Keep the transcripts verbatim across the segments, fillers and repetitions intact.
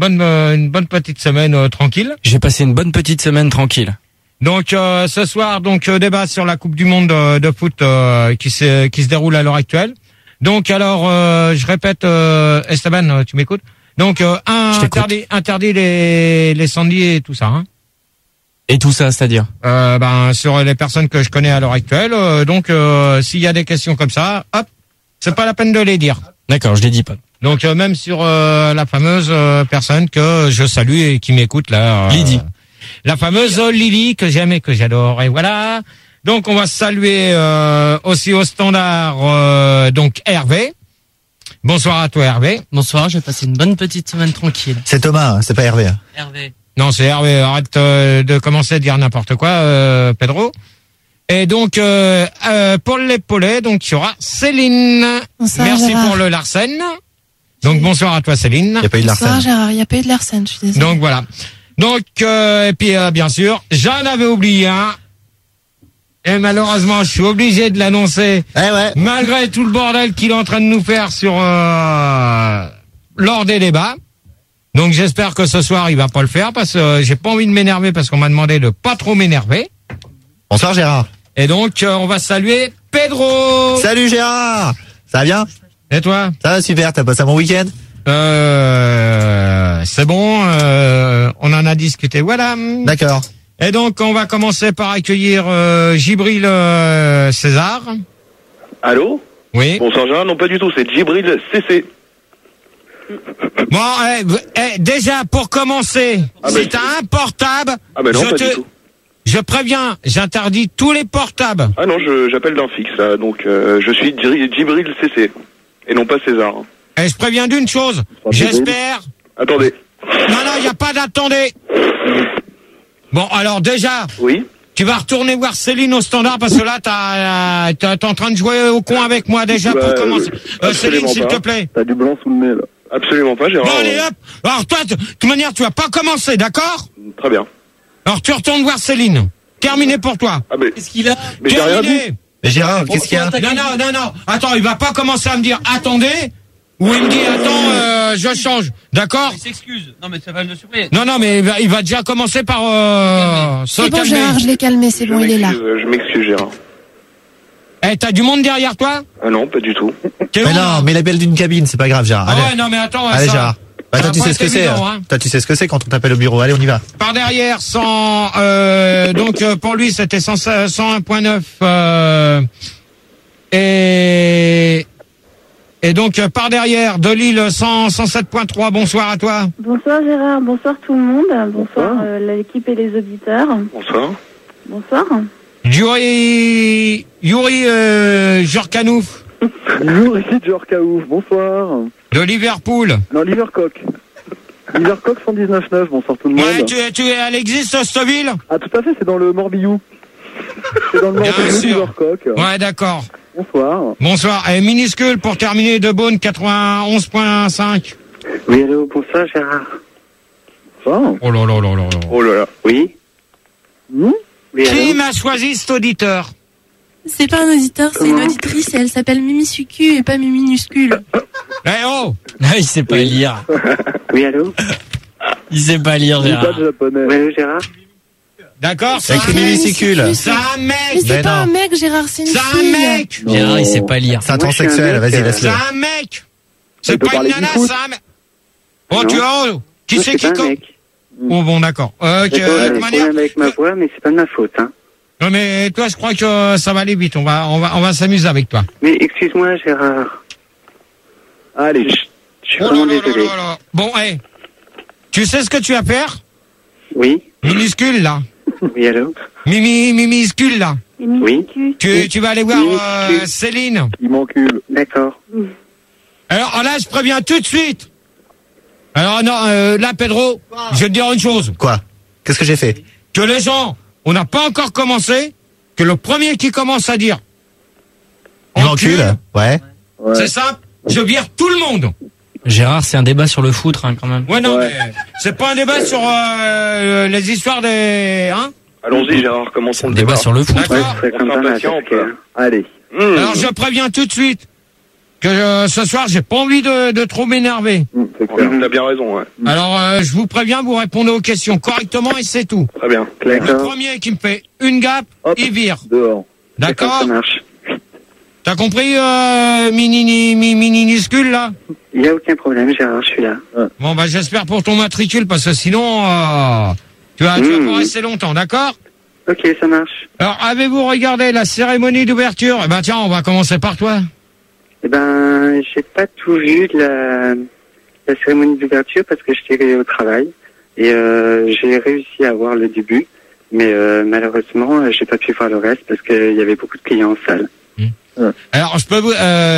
bonne, euh, une bonne petite semaine euh, tranquille. J'ai passé une bonne petite semaine tranquille. Donc euh, ce soir, donc euh, débat sur la Coupe du Monde de, de foot euh, qui se qui se déroule à l'heure actuelle. Donc alors, euh, je répète, euh, Esteban, tu m'écoutes? Donc euh, un interdit, interdit les les sangliers et tout ça. Hein. Et tout ça, c'est-à-dire euh, Ben sur les personnes que je connais à l'heure actuelle. Euh, donc euh, s'il y a des questions comme ça, hop, c'est pas la peine de les dire. D'accord, je les dis pas. Donc euh, même sur euh, la fameuse euh, personne que je salue et qui m'écoute là. Euh, Lydie. La fameuse Lily que j'aime et que j'adore. Et voilà. Donc on va saluer euh, aussi au standard euh, donc Hervé. Bonsoir à toi Hervé. Bonsoir, j'ai passé une bonne petite semaine tranquille. C'est Thomas, hein, c'est pas Hervé. Hervé. Non, c'est Hervé. Arrête euh, de commencer à dire n'importe quoi, euh, Pedro. Et donc euh, euh, pour l'épaulé, donc il y aura Céline. Bonsoir, Merci Gérard. pour le Larsen. Donc bonsoir à toi Céline. Il y a pas eu de Bonsoir Larsen. Gérard, il n'y a pas eu de Larsen, je suis désolée. Donc voilà. Donc euh, et puis euh, bien sûr, j'en avais oublié un. Et malheureusement, je suis obligé de l'annoncer. Eh ouais. Malgré tout le bordel qu'il est en train de nous faire sur euh, lors des débats. Donc j'espère que ce soir il va pas le faire parce que euh, j'ai pas envie de m'énerver parce qu'on m'a demandé de pas trop m'énerver. Bonsoir Gérard. Et donc euh, on va saluer Pedro. Salut Gérard. Ça va bien? Et toi? Ça va super, t'as passé un bon week-end? Euh, c'est bon, euh, on en a discuté, voilà. D'accord. Et donc on va commencer par accueillir euh, Djibril euh, César. Allô? Oui. Bonsoir Gérard, non pas du tout, c'est Djibril C C. Bon, eh, eh, déjà pour commencer, Ah si ben, t'as un portable, Ah ben non, je pas te, du tout. je préviens, j'interdis tous les portables. Ah non, je- j'appelle d'un fixe, là, donc euh, je suis Djiri- Djibril C C, et non pas César. Et je préviens d'une chose, j'espère. Attendez. Non, non, il n'y a pas d'attendez. Bon, alors déjà, Oui? tu vas retourner voir Céline au standard parce que là, t'as, euh, t'es t'es en train de jouer au con avec moi déjà Bah, pour commencer. euh, Euh, Céline, absolument s'il pas. te plaît. T'as du blanc sous le nez, là. Absolument pas, Gérard. Bon, allez, hop. Alors toi, de toute manière, tu vas pas commencer, d'accord? Très bien. Alors tu retournes voir Céline. Terminé pour toi. Ah mais, Qu'est-ce qu'il a? mais j'ai rien dit. Terminé. Mais Gérard, qu'est-ce qu'il y a? Non, non, non, non. Attends, il va pas commencer à me dire attendez, ou il me dit attends, euh, je change, d'accord? Il s'excuse. Non, mais ça va le surprendre. Non, non, mais il va, il va déjà commencer par euh, se C'est bon calmer. Gérard, je l'ai calmé, c'est Je bon, il est là. m'excuse, Je m'excuse, Gérard. Eh, t'as du monde derrière toi? Ah non, pas du tout. T'es Mais où, là? non, mais l'appel d'une cabine, c'est pas grave Gérard. Ah Allez, ouais, non, mais attends, allez ça- Gérard. Bah, ça toi tu va sais pas ce que être c'est. évident, hein. hein. Toi tu sais ce que c'est quand on t'appelle au bureau. Allez, on y va. Par derrière, cent, euh, donc euh, pour lui c'était cent un virgule neuf euh, et et donc euh, par derrière de Lille cent, cent sept virgule trois. Bonsoir à toi. Bonsoir Gérard, bonsoir tout le monde, bonsoir euh, l'équipe et les auditeurs. Bonsoir. Bonsoir. Yuri Yuri euh, Jurkanouf Bonjour, ici George Kaouf, bonsoir. de Liverpool. Non, Livercock. Livercock cent dix-neuf neuf, bonsoir tout le monde. Ouais, tu, tu elle existe cette ville? Ah, tout à fait, c'est dans le Morbihan. C'est dans le Bien Morbihan, sûr. Livercock. Ouais, d'accord. Bonsoir. Bonsoir. Et minuscule pour terminer de Beaune quatre-vingt-onze virgule cinq. Oui, allô, bonsoir Gérard. Bonsoir. Oh là là là là là. Oh là là. Oui. Hmm Oui, Qui allô. m'a choisi cet auditeur? C'est pas un auditeur, c'est une Comment auditrice et elle s'appelle Mimi Sucu et pas Mimi Minuscule. Eh oh! Ah, il sait pas lire. Oui, allô. Il sait pas lire, Dis pas Gérard. de japonais. Oui, allô, Gérard. D'accord, c'est Avec un les mec. mimissicules. C'est un Mais mec. c'est Ben pas non. un mec Gérard, c'est une C'est un fille. mec. Gérard, il sait pas lire. C'est un Moi, je suis un transsexuel, mec, vas-y, euh, laisse-le. C'est un mec. C'est Il peut pas une parler nana, du foot. c'est un mec. Oh, Non. tu vois, oh, qui Non, c'est c'est qui pas un com- mec. Oh, bon, d'accord. Euh, que, D'accord, de j'ai toute des manière. problèmes avec ma voix, mais c'est pas de ma faute, hein. Non, mais toi, je crois que ça va aller vite. On va, on va, on va s'amuser avec toi. Mais excuse-moi, Gérard. Allez. Je, je suis Oh là vraiment là là désolé. là là. Bon, hé. Tu sais ce que tu vas faire? Oui. Minuscule, là. Oui, allô. Mimi, minuscule, là. Oui. Tu, tu vas aller voir euh, Minuscule. Céline. Il m'encule. D'accord. Alors là, je préviens tout de suite. Alors non, euh, là, Pedro, je vais te dire une chose. Quoi? Qu'est-ce que j'ai fait? Que les gens, on n'a pas encore commencé, que le premier qui commence à dire Il m'encule. Ouais. Ouais. c'est simple, je vire tout le monde. Gérard, c'est un débat sur le foot, hein, quand même. Ouais, non, Ouais. mais c'est pas un débat sur euh, les histoires des... Hein? Allons-y, Gérard, commençons Un le débat débat. sur le foot. D'accord. Ouais, c'est On comme ça, s'impatiente. parce que- Allez. Mmh. Alors je préviens tout de suite que euh, ce soir, j'ai pas envie de, de trop m'énerver. Mmh, t'as bien raison, ouais. Alors, euh, je vous préviens, vous répondez aux questions correctement et c'est tout. Très bien. Le premier qui me fait une gaffe, Hop, il vire. Dehors. D'accord? Ça marche. T'as compris, euh, mini, mini, minuscule, là? Il n'y a aucun problème, Gérard, je suis là. Bon, bah, j'espère pour ton matricule, parce que sinon, euh, tu vas, tu vas Mmh. pas rester longtemps, d'accord? Ok, ça marche. Alors, avez-vous regardé la cérémonie d'ouverture? Eh ben, tiens, on va commencer par toi. Eh ben, j'ai pas tout vu de la, la cérémonie d'ouverture parce que j'étais au travail et euh, j'ai réussi à voir le début, mais euh, malheureusement, j'ai pas pu voir le reste parce qu'il y avait beaucoup de clients en salle. Alors, je peux vous... Euh,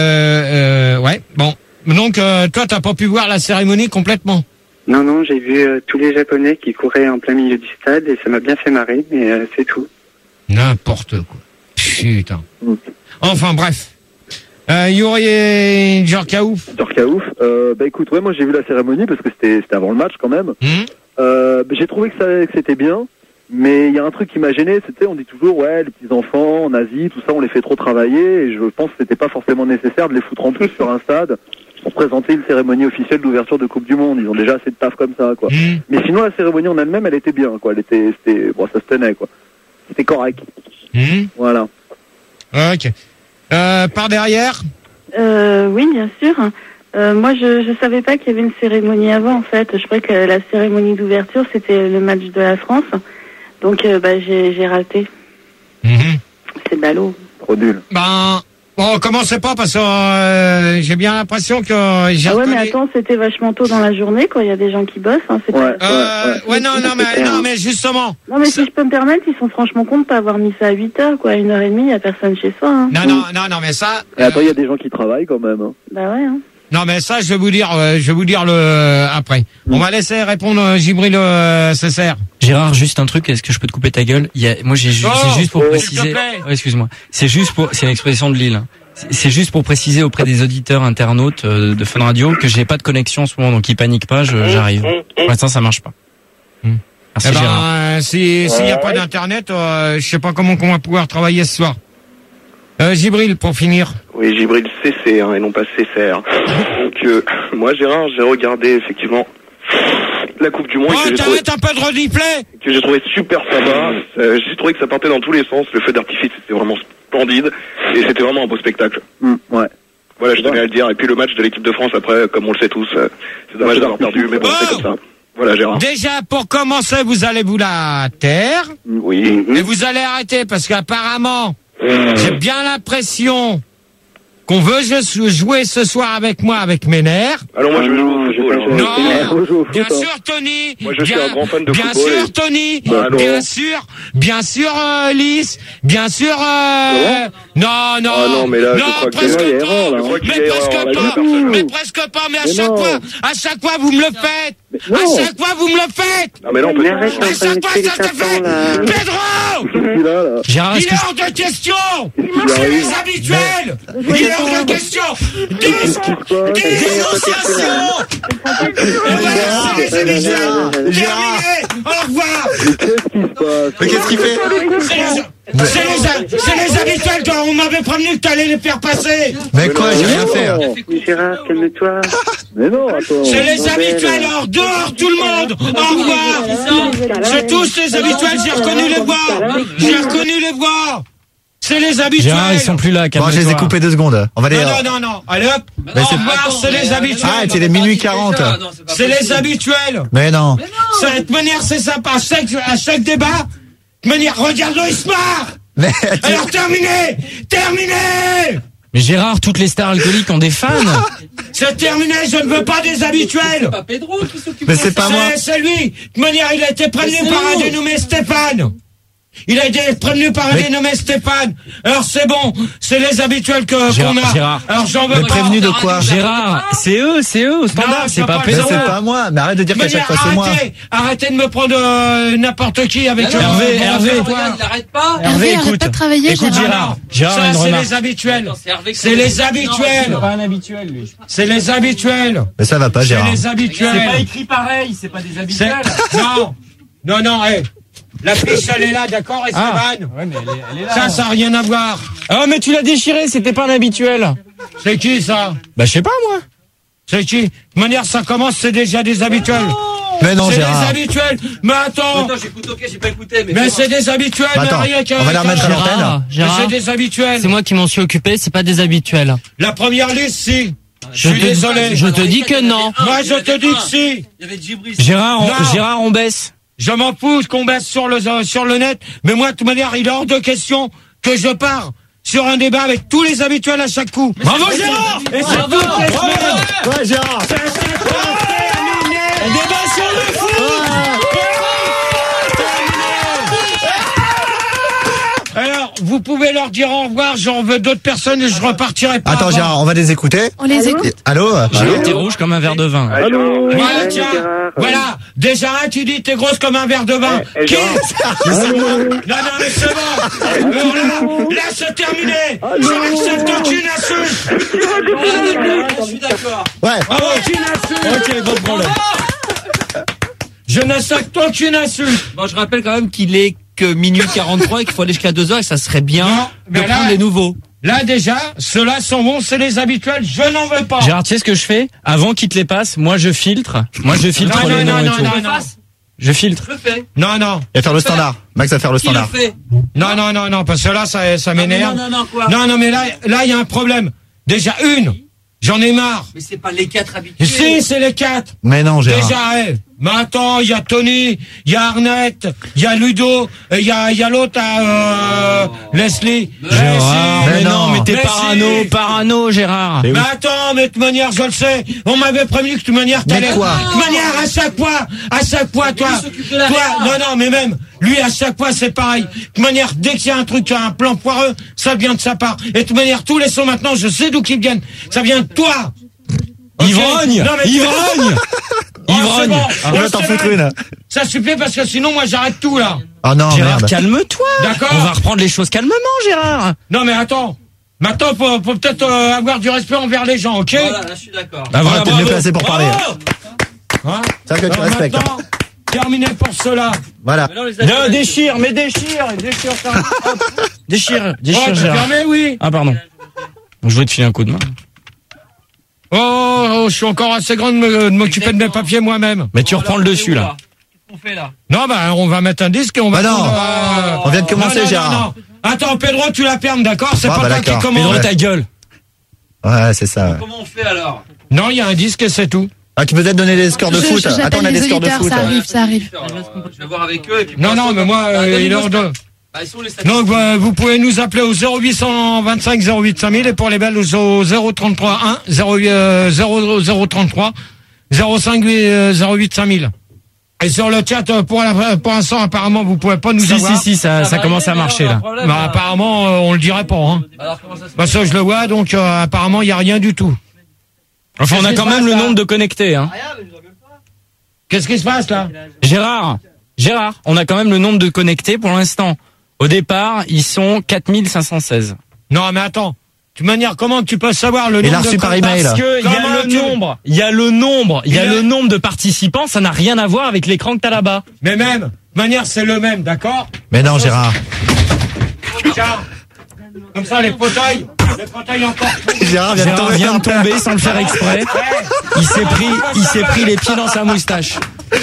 euh, ouais, bon. Donc, euh, toi, t'as pas pu voir la cérémonie complètement? Non, non, j'ai vu euh, tous les Japonais qui couraient en plein milieu du stade et ça m'a bien fait marrer, mais euh, c'est tout. N'importe quoi. Putain. Enfin, bref. Euh, Yuri et Djorkaouf. Djorkaouf, euh, bah écoute, ouais, moi j'ai vu la cérémonie parce que c'était c'était avant le match quand même. Mmh. Euh, bah, j'ai trouvé que, ça, que c'était bien, mais il y a un truc qui m'a gêné, c'était, on dit toujours, ouais, les petits enfants en Asie, tout ça, on les fait trop travailler, et je pense que c'était pas forcément nécessaire de les foutre en plus sur un stade pour présenter une cérémonie officielle d'ouverture de Coupe du Monde. Ils ont déjà assez de taf comme ça, quoi. Mmh. Mais sinon, la cérémonie en elle-même, elle était bien, quoi. Elle était, c'était, bon, ça se tenait, quoi. C'était correct. Mmh. Voilà. Ok. Euh, par derrière? Euh, oui, bien sûr. Euh, moi, je je savais pas qu'il y avait une cérémonie avant, en fait. Je croyais que la cérémonie d'ouverture, c'était le match de la France. Donc, euh, bah, j'ai j'ai raté. Mmh. C'est ballot. Trop nul. Ben, bon, commencez pas parce que euh, j'ai bien l'impression que j'ai Ah ouais, mais reconnu- attends, c'était vachement tôt dans la journée, quoi. Il y a des gens qui bossent. Hein, c'est Ouais. pas... Euh, ouais, non, non, mais, non, mais justement. Non, mais si je peux me permettre, ils sont franchement cons de pas avoir mis ça à huit heures, quoi. À une heure et demie, il y a personne chez soi. Hein. Non, non, non, non, mais ça. Et attends, il y a des gens qui travaillent quand même. Hein. Bah ouais, hein. Non, mais ça, je vais vous dire, euh, je vais vous dire le euh, après. On va laisser répondre euh, Gibril euh, César. Gérard, juste un truc, est-ce que je peux te couper ta gueule? Il y a, moi, j'ai ju- Oh, c'est juste pour oh, préciser. s'il te plaît. Ouais, excuse-moi. C'est juste pour, c'est une expression de Lille. hein. C'est- C'est juste pour préciser auprès des auditeurs internautes euh, de Fun Radio que j'ai pas de connexion en ce moment, donc ils paniquent pas, je- j'arrive. Pour l'instant, ça marche pas. Hmm. Merci Eh ben, Gérard. euh, si s'il y a pas d'internet, euh, je sais pas comment on va pouvoir travailler ce soir. Euh, Gibril, pour finir. Oui, Gibril C C, hein, et non pas C C R. Donc, euh, moi, Gérard, j'ai regardé effectivement la Coupe du Monde Oh, que j'ai trouvé, t'arrêtes un peu de replay. que j'ai trouvé super sympa. Euh, j'ai trouvé que ça partait dans tous les sens. Le feu d'artifice, c'était vraiment splendide. Et c'était vraiment un beau spectacle. Mmh, ouais. Voilà, je tenais à le dire. Et puis le match de l'équipe de France, après, comme on le sait tous, euh, c'est dommage d'avoir perdu, mais bon, c'est Oh. comme ça. Voilà, Gérard. Déjà, pour commencer, vous allez vous la taire. Oui. Et vous allez arrêter parce qu'apparemment, j'ai bien l'impression qu'on veut je- jouer ce soir avec moi, avec mes nerfs. Alors moi, je vais jouer au non, je vais football. pas jouer. hein. Non, On joue au foot, bien hein. sûr, Tony. Moi, je suis bien, un grand fan de bien football sûr, et- Tony. Bah, non. bien sûr, bien sûr, euh, Lys. Bien sûr, euh... non, non, Ah non, mais là, je non, crois que- presque Non, il y a pas. erreur, là. Je crois qu'il Mais y a erreur, presque là, il y a pas. personne. Mais presque pas. Mais à Mais chaque non. fois, à chaque fois, vous me le faites. non. À chaque fois, vous me le faites. Ah, mais là, on peut Mais arrête, À on chaque va fois, mettre ça les te fait. tapants, là. Pedro, Celui-là, là. Gérard, il est-ce est que je... hors de question. Qu'est-ce qui C'est arrive les habituels. Il est hors de question. Dis- Qu'est-ce qui se passe Dénonciation. Ouais, c'est les habituels. Terminé. Au revoir. Qu'est-ce qui se passe Mais qu'est-ce qu'il fait? C'est les, c'est les, c'est les habituels quand on m'avait prévenu que t'allais les faire passer. Mais quoi, j'ai rien fait. hein. Non. Gérard, calme-toi. Mais non, attends. C'est les bordel. habituels. Alors dehors tout le monde. Au revoir. C'est tous les habituels. J'ai reconnu les voix. J'ai reconnu les voix. C'est les habituels. Gérard, ils sont plus là, Bon, calme-toi. je les ai coupés deux secondes. On va les... Non, non, non, non. Allez hop. Mais Au c'est- revoir. C'est les habituels. Ah, il est minuit quarante. C'est les habituels. Mais non. Ça, de toute manière, c'est sympa. À chaque, à chaque débat, de manière, regarde-le, il se marre. Mais Alors, terminé. Terminé. Mais Gérard, toutes les stars alcooliques ont des fans. C'est terminé. Je ne veux pas des habituels. Pas Pedro qui s'occupe. Mais c'est pas moi. C'est c'est lui. De toute manière, il a été prévenu Mais c'est par un nous. dénommé Stéphane. Il a été prévenu par un Mais- dénommé Stéphane. Alors c'est bon, c'est les habituels que Gérard, qu'on a. Gérard. Alors j'en veux Mais pas. prévenu de quoi? Gérard, c'est eux, c'est eux au standard, Non, c'est je pas peux Mais Pedro. pas c'est pas moi. Mais arrête de dire De qu'à chaque manière, fois c'est moi. arrêtez, arrêtez de me prendre euh, n'importe qui avec Non, euh, Hervé, bon, Hervé. n'importe quoi. Regarde, il arrête pas. Hervé, Hervé, arrête écoute. pas de travailler, Écoute Gérard. Gérard. Gérard, Ça une c'est remarque. les habituels. Non, c'est Hervé qui C'est s'en les occupe. habituels. Non, pas un habituel, lui. C'est les habituels. Mais ça va pas, C'est Gérard. les habituels. écrit pareil, c'est pas des C'est- Non, non, non, hé. La fiche, elle est là, d'accord, Esteban? Ouais, mais elle est, elle est là. Ça, ça n'a rien à voir. Ah, mais tu l'as déchiré, c'était pas un habituel. C'est qui ça? Bah, je sais pas, moi. C'est qui? De toute manière, ça commence, c'est déjà des habituels. Mais non, C'est Gérard. des habituels. Mais attends. Attends, j'écoute, ok, j'ai pas écouté, mais. Mais c'est des habituels, mais Attends, rien qu'un. on va la remettre à l'antenne. Gérard, Mais Gérard, c'est des habituels. c'est moi qui m'en suis occupé, c'est pas des habituels. La première liste, si. Je Je suis te- désolé. Je te dis que non. Moi, je te dis que si. Il y avait Djibril. Gérard, on, Non. Gérard, on baisse. Je m'en fous qu'on baisse sur le, sur le net. Mais moi, de toute manière, il est hors de question que je pars sur un débat avec tous les habituels à chaque coup. Bravo, Gérard! Et c'est Bravo, toutes les bravo. semaines. Ouais, Gérard. C'est terminé. On débat sur le foot. Alors, vous pouvez leur dire au revoir, j'en veux d'autres personnes et je repartirai pas. Attends, avant. Gérard, on va les écouter. On les écoute. Allô? Gérard, t'es rouge comme un verre de vin. Allô. Voilà, Ouais, tiens, Gérard. voilà. Déjà, un, tu dis, t'es grosse comme un verre de vin. Eh, eh, Qui? Gérard. C'est moi. Non, non, mais c'est bon. Alors là, là, c'est terminé. J'accepte aucune insulte. Je suis d'accord. Ouais. Aucune insulte. Ok, pas de problème. Je n'accepte aucune insulte. Bon, je rappelle quand même qu'il est que minuit quarante-trois et qu'il faut aller jusqu'à deux heures et ça serait bien Non, de mais là- prendre les nouveaux. Là, déjà, ceux-là sont bons, c'est les habituels, je n'en veux pas. Gérard, tu sais ce que je fais? Avant qu'il te les passe, moi je filtre. Moi je filtre Non, les non, noms non, et non, tout. non, non. Je filtre. Je le fais. Non, non. Il va faire le standard. Max va faire le Qui le standard. fait? Non, non, non, non, parce que là, ça, ça m'énerve. Non, non, non, quoi? Non, non, mais là, là, il y a un problème. Déjà, une. J'en ai marre. Mais c'est pas les quatre habitués. Si, c'est les quatre. Mais non, Gérard. Déjà, eh. Mais attends, il y a Tony, il y a Arnett, il y a Ludo, et il y a, il y a l'autre, euh, Leslie. Gérard, Eh, mais Mais non, non. mais t'es Mais parano, si. parano, Gérard. Mais attends, mais de toute manière, je le sais. On m'avait prévenu que de toute manière, Mais t'allais. quoi De toute manière, à chaque fois, à chaque fois, toi, lui s'occupe de la toi, merde. non, non, mais même, lui, à chaque fois, c'est pareil. De toute manière, dès qu'il y a un truc, un plan foireux, ça vient de sa part. Et de toute manière, tous les sons maintenant, je sais d'où qu'ils viennent. Ça vient de toi. Ok. Ivrogne, Non, mais- ivrogne. Oh, c'est Ivrogne. bon. On Non, va t'en c'est foutre vrai. une. Ça suffit parce que sinon, moi, j'arrête tout, là. Oh non, Gérard, merde. calme-toi. D'accord. On va reprendre les choses calmement, Gérard. Non, mais attends. Maintenant, faut, faut peut-être euh, avoir du respect envers les gens, ok? Voilà, là, je suis d'accord. Bah, Ah, voilà, t'es mieux bravo. placé pour parler. Hein? Ça que tu Alors respectes. maintenant, terminé pour cela. Voilà. Mais non, les Non, habitués- déchire, mais déchire, déchire ça. Hop. Déchire, déchire, Oh, tu Gérard. permets, oui. Ah, pardon. Je voulais te filer un coup de main. Oh, oh, je suis encore assez grand de me- de m'occuper de mes papiers moi-même. Mais tu reprends le dessus, là. Qu'est-ce qu'on fait là? Non, bah, on va mettre un disque et on va... Bah non. prendre, euh, On vient de commencer, non, non, Gérard. non, non. Attends, Pedro, tu la permes, d'accord? C'est Ah, pas bah, toi qui d'accord. commande. Pedro, ta gueule. Ouais, c'est ça. ouais. Comment on fait alors? Non, il y a un disque et c'est tout. Ah, tu peux peut-être donner les scores de Je- foot. je- Attends, on a j'appelle des les scores de auditeurs, foot. ça arrive, ça arrive. Je vais voir avec eux et puis. Non, pour non, l'instant, mais moi, bah, euh, il est donnez-moi hors ce- de... Bah, ils sont les statistiques. Donc, euh, vous pouvez nous appeler au zéro huit cent vingt-cinq zéro huit cinq mille et pour les Belges au zéro trente-trois un zéro zéro trente-trois zéro cinq zéro huit cinq mille. Et sur le chat, euh, pour la- pour l'instant, apparemment, vous pouvez pas nous Si, avoir. si, si, ça, ça va commence à arriver, marcher, alors, là. un problème, Bah, là. apparemment, euh, on le dirait pas, hein. Alors comment ça se Parce que je le vois, donc euh, apparemment, il y a rien du tout. Enfin, on a Qu'est-ce quand qui se même passe, le là nombre de connectés, hein. Qu'est-ce qui se passe, là? Gérard, Gérard, on a quand même le nombre de connectés pour l'instant. Au départ, ils sont quatre mille cinq cent seize. Non, mais attends. De toute manière, comment tu peux savoir le Il nombre a de reçu par contacts? email. Parce que il y Comment a le tu- nombre, il y a le nombre, il y a Il a- le nombre de participants, ça n'a rien à voir avec l'écran que t'as là-bas. Mais même, de toute manière, c'est le même, d'accord? Mais non, Gérard. Tiens. Comme ça, les fauteuils, les fauteuils encore. Gérard vient de Gérard tomber. vient de tomber sans le faire exprès. Il s'est pris, il s'est pris les pieds dans sa moustache.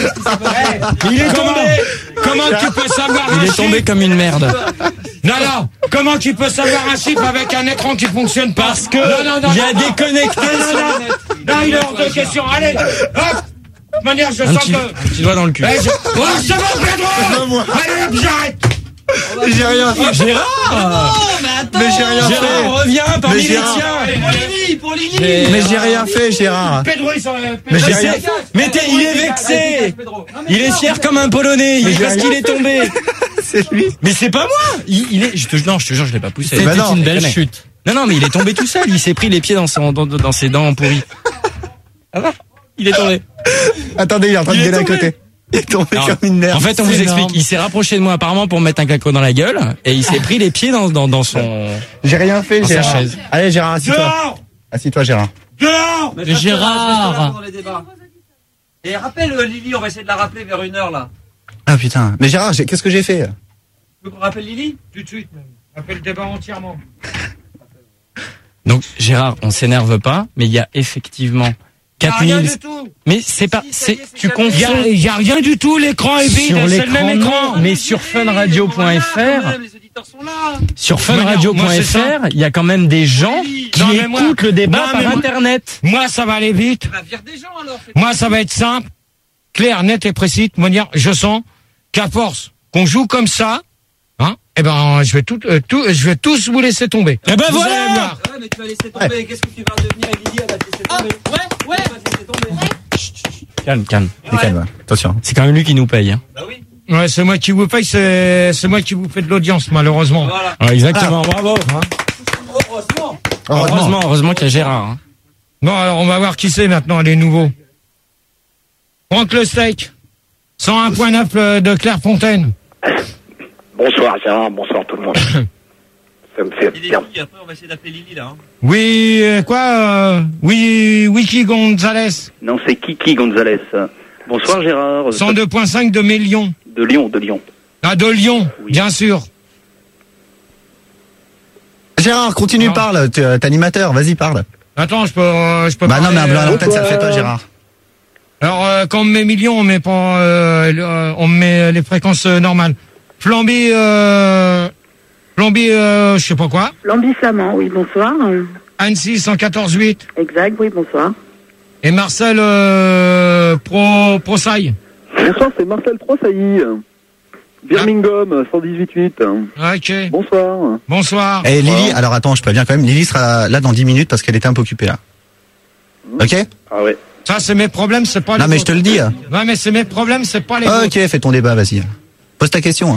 Il est tombé. Comment tu peux savoir un Il est chiffre? tombé comme une merde. Non, non. Comment tu peux savoir un chiffre avec un écran qui fonctionne pas? Parce que non, non, non, il y a non, des non. connectés Non, sur non, le non. net. Non, il est hors de question. Allez, hop. De toute manière, je Un sens petit, que... un petit doigt dans le cul. Eh, je... Oh, c'est bon, Pedro. Allez, j'arrête. J'ai rien fait. Gérard, Mais j'ai rien Gérard, fait. reviens parmi Mais les Gérard- tiens. Pour Lily, pour Lily. Mais j'ai rien fait, Gérard. Pedro, ils sont... Mais j'ai Mais rien c'est- Mais t'es, il est vexé. Il est fier comme un Polonais. Il est parce qu'il est tombé. C'est lui. Mais c'est pas moi. Il, il est, je te, non, je te jure, je l'ai pas poussé. C'était Bah non, une belle déconne. chute. Non, non, mais il est tombé tout seul. Il s'est pris les pieds dans son, dans, dans ses dents pourries. Ah va? Il est tombé. Attendez, il est en train de Il est gueuler à tombé. côté. Il est tombé Alors, comme une merde. En fait, on C'est vous énorme. explique. Il s'est rapproché de moi apparemment pour me mettre un claquot dans la gueule et il s'est pris les pieds dans, dans, dans son. J'ai rien fait, Dans sa Gérard. chaise. Allez, Gérard, assis-toi. Dehors. Assis-toi, Gérard. Dehors. Mais Gérard. dans les débats. Et rappelle euh, Lily, on va essayer de la rappeler vers une heure là. Ah putain. Mais Gérard, j'ai- qu'est-ce que j'ai fait? Tu veux qu'on rappelle Lily? Tout de suite, même. Appelle le débat entièrement. Donc Gérard, on s'énerve pas, mais il y a effectivement quatre mille. Mais c'est pas, c'est, tu confonds. Il y, y a rien du tout, l'écran est vide, sur c'est le même écran. Mais sur funradio point f r, sur funradio point f r, il y a quand même des gens qui non, écoutent moi, le débat non, par moi, internet. Moi, ça va aller vite. Moi, ça va être simple, clair, net et précis. De manière, je sens qu'à force qu'on joue comme ça, hein, eh ben, je vais tout, euh, tout, je vais tous vous laisser tomber. Eh ben vous voilà. Ouais, mais tu vas laisser tomber. Ouais. Qu'est-ce que tu vas devenir avec Lily? Elle va te laisser tomber. Ah, ouais, ouais. Elle va te laisser tomber. Ouais. Calme, calme. Ouais. Calme. Attention. C'est quand même lui qui nous paye. Hein. Bah oui. Ouais, c'est moi qui vous paye, c'est, c'est moi qui vous fais de l'audience, malheureusement. Voilà. Ouais, exactement. Ah. Bravo. Hein. Heureusement. Heureusement, heureusement, heureusement qu'il y a Gérard. Hein. Bon, alors on va voir qui c'est maintenant, les nouveaux. Franck Le Steak, cent un point neuf de Clairefontaine. Bonsoir Gérard, bonsoir tout le monde. Ça me fait bien. Après, on va essayer d'appeler Lily là. Hein. Oui, euh, quoi euh, Oui, Wiki Gonzalez. Non, c'est Kiki Gonzalez. Bonsoir Gérard. cent deux point cinq de mes Lyon. De Lyon, de Lyon. Ah, de Lyon, oui. Bien sûr. Gérard, continue, non. Parle. T'es animateur, vas-y, parle. Attends, je peux, euh, je peux bah parler. non, mais un blanc à l'antenne, ça le fait pas, Gérard. Alors, euh, quand on met millions, on met pas, euh, on met les fréquences euh, normales. Flamby, euh, Flamby, euh, je sais pas quoi. Flamby Flamand, oui, bonsoir. Annecy, cent quatorze virgule huit. Exact, oui, bonsoir. Et Marcel, euh, Pro, Prosaille. Bonsoir, c'est Marcel Trosailly. Birmingham, cent dix-huit virgule huit. Ok. Bonsoir. Bonsoir. Et Lily, alors attends, je préviens quand même, Lily sera là dans dix minutes parce qu'elle était un peu occupée là. Ok? Ah ouais. Ça, c'est mes problèmes, c'est pas les Non, mais je te le dis. Ouais, mais c'est mes problèmes, c'est pas les Ok, vôtres. fais ton débat, vas-y. Pose ta question. Hein.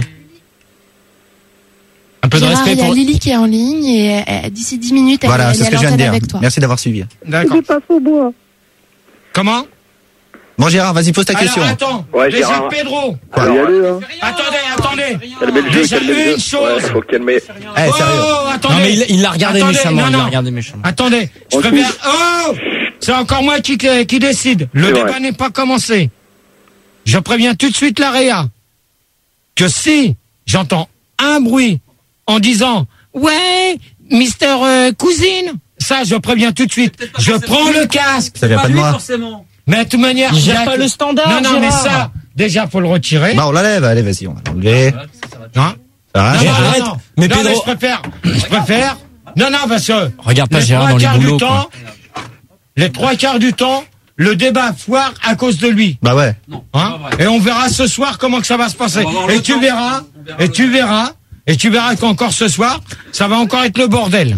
Un peu de Gérard, respect il y a pour... Lily qui est en ligne et euh, d'ici dix minutes, elle, Voilà, elle c'est est ce à que je viens de l'antenne dire. avec toi. Merci d'avoir suivi. D'accord. pas au bois. Comment? Bon, Gérard, vas-y, pose ta question. Alors, attends. Ouais, déjà, Gérard. Pedro. Quoi Allez, allez, hein. Attendez, attendez. Calmez le jeu, Déjà, calmez le une jeu. chose. Ouais, faut calmer. Eh, sérieux. Oh, attendez. Non, mais il, il l'a regardé Attendez, méchamment, non, il l'a non. regardé méchamment. Attendez, je Ok. préviens. Oh! C'est encore moi qui, qui décide. Le C'est débat vrai. n'est pas commencé. Je préviens tout de suite la Réa que si j'entends un bruit en disant ouais, Mister euh, Cousine, ça je préviens tout de suite. Je prends le casque. Ça vient pas de moi. Forcément. Mais de toute manière, Il y a gère pas que- le standard, Non, non, mais Gérard. ça, déjà faut le retirer. Bah, on l'enlève, allez, vas-y, on va l'enlever. Hein Ça va, non, Mais non, Gérard. arrête. non, non. Mais Non, Pedro- je préfère. Je préfère. Non, non, parce que Regarde pas les Gérard trois dans les quarts du boulots, temps, les trois quarts du temps, le débat foire à cause de lui. Bah ouais. Hein et on verra ce soir comment que ça va se passer. On va voir Et le tu temps. verras, On verra et le tu verras, et tu verras qu'encore ce soir, ça va encore être le bordel.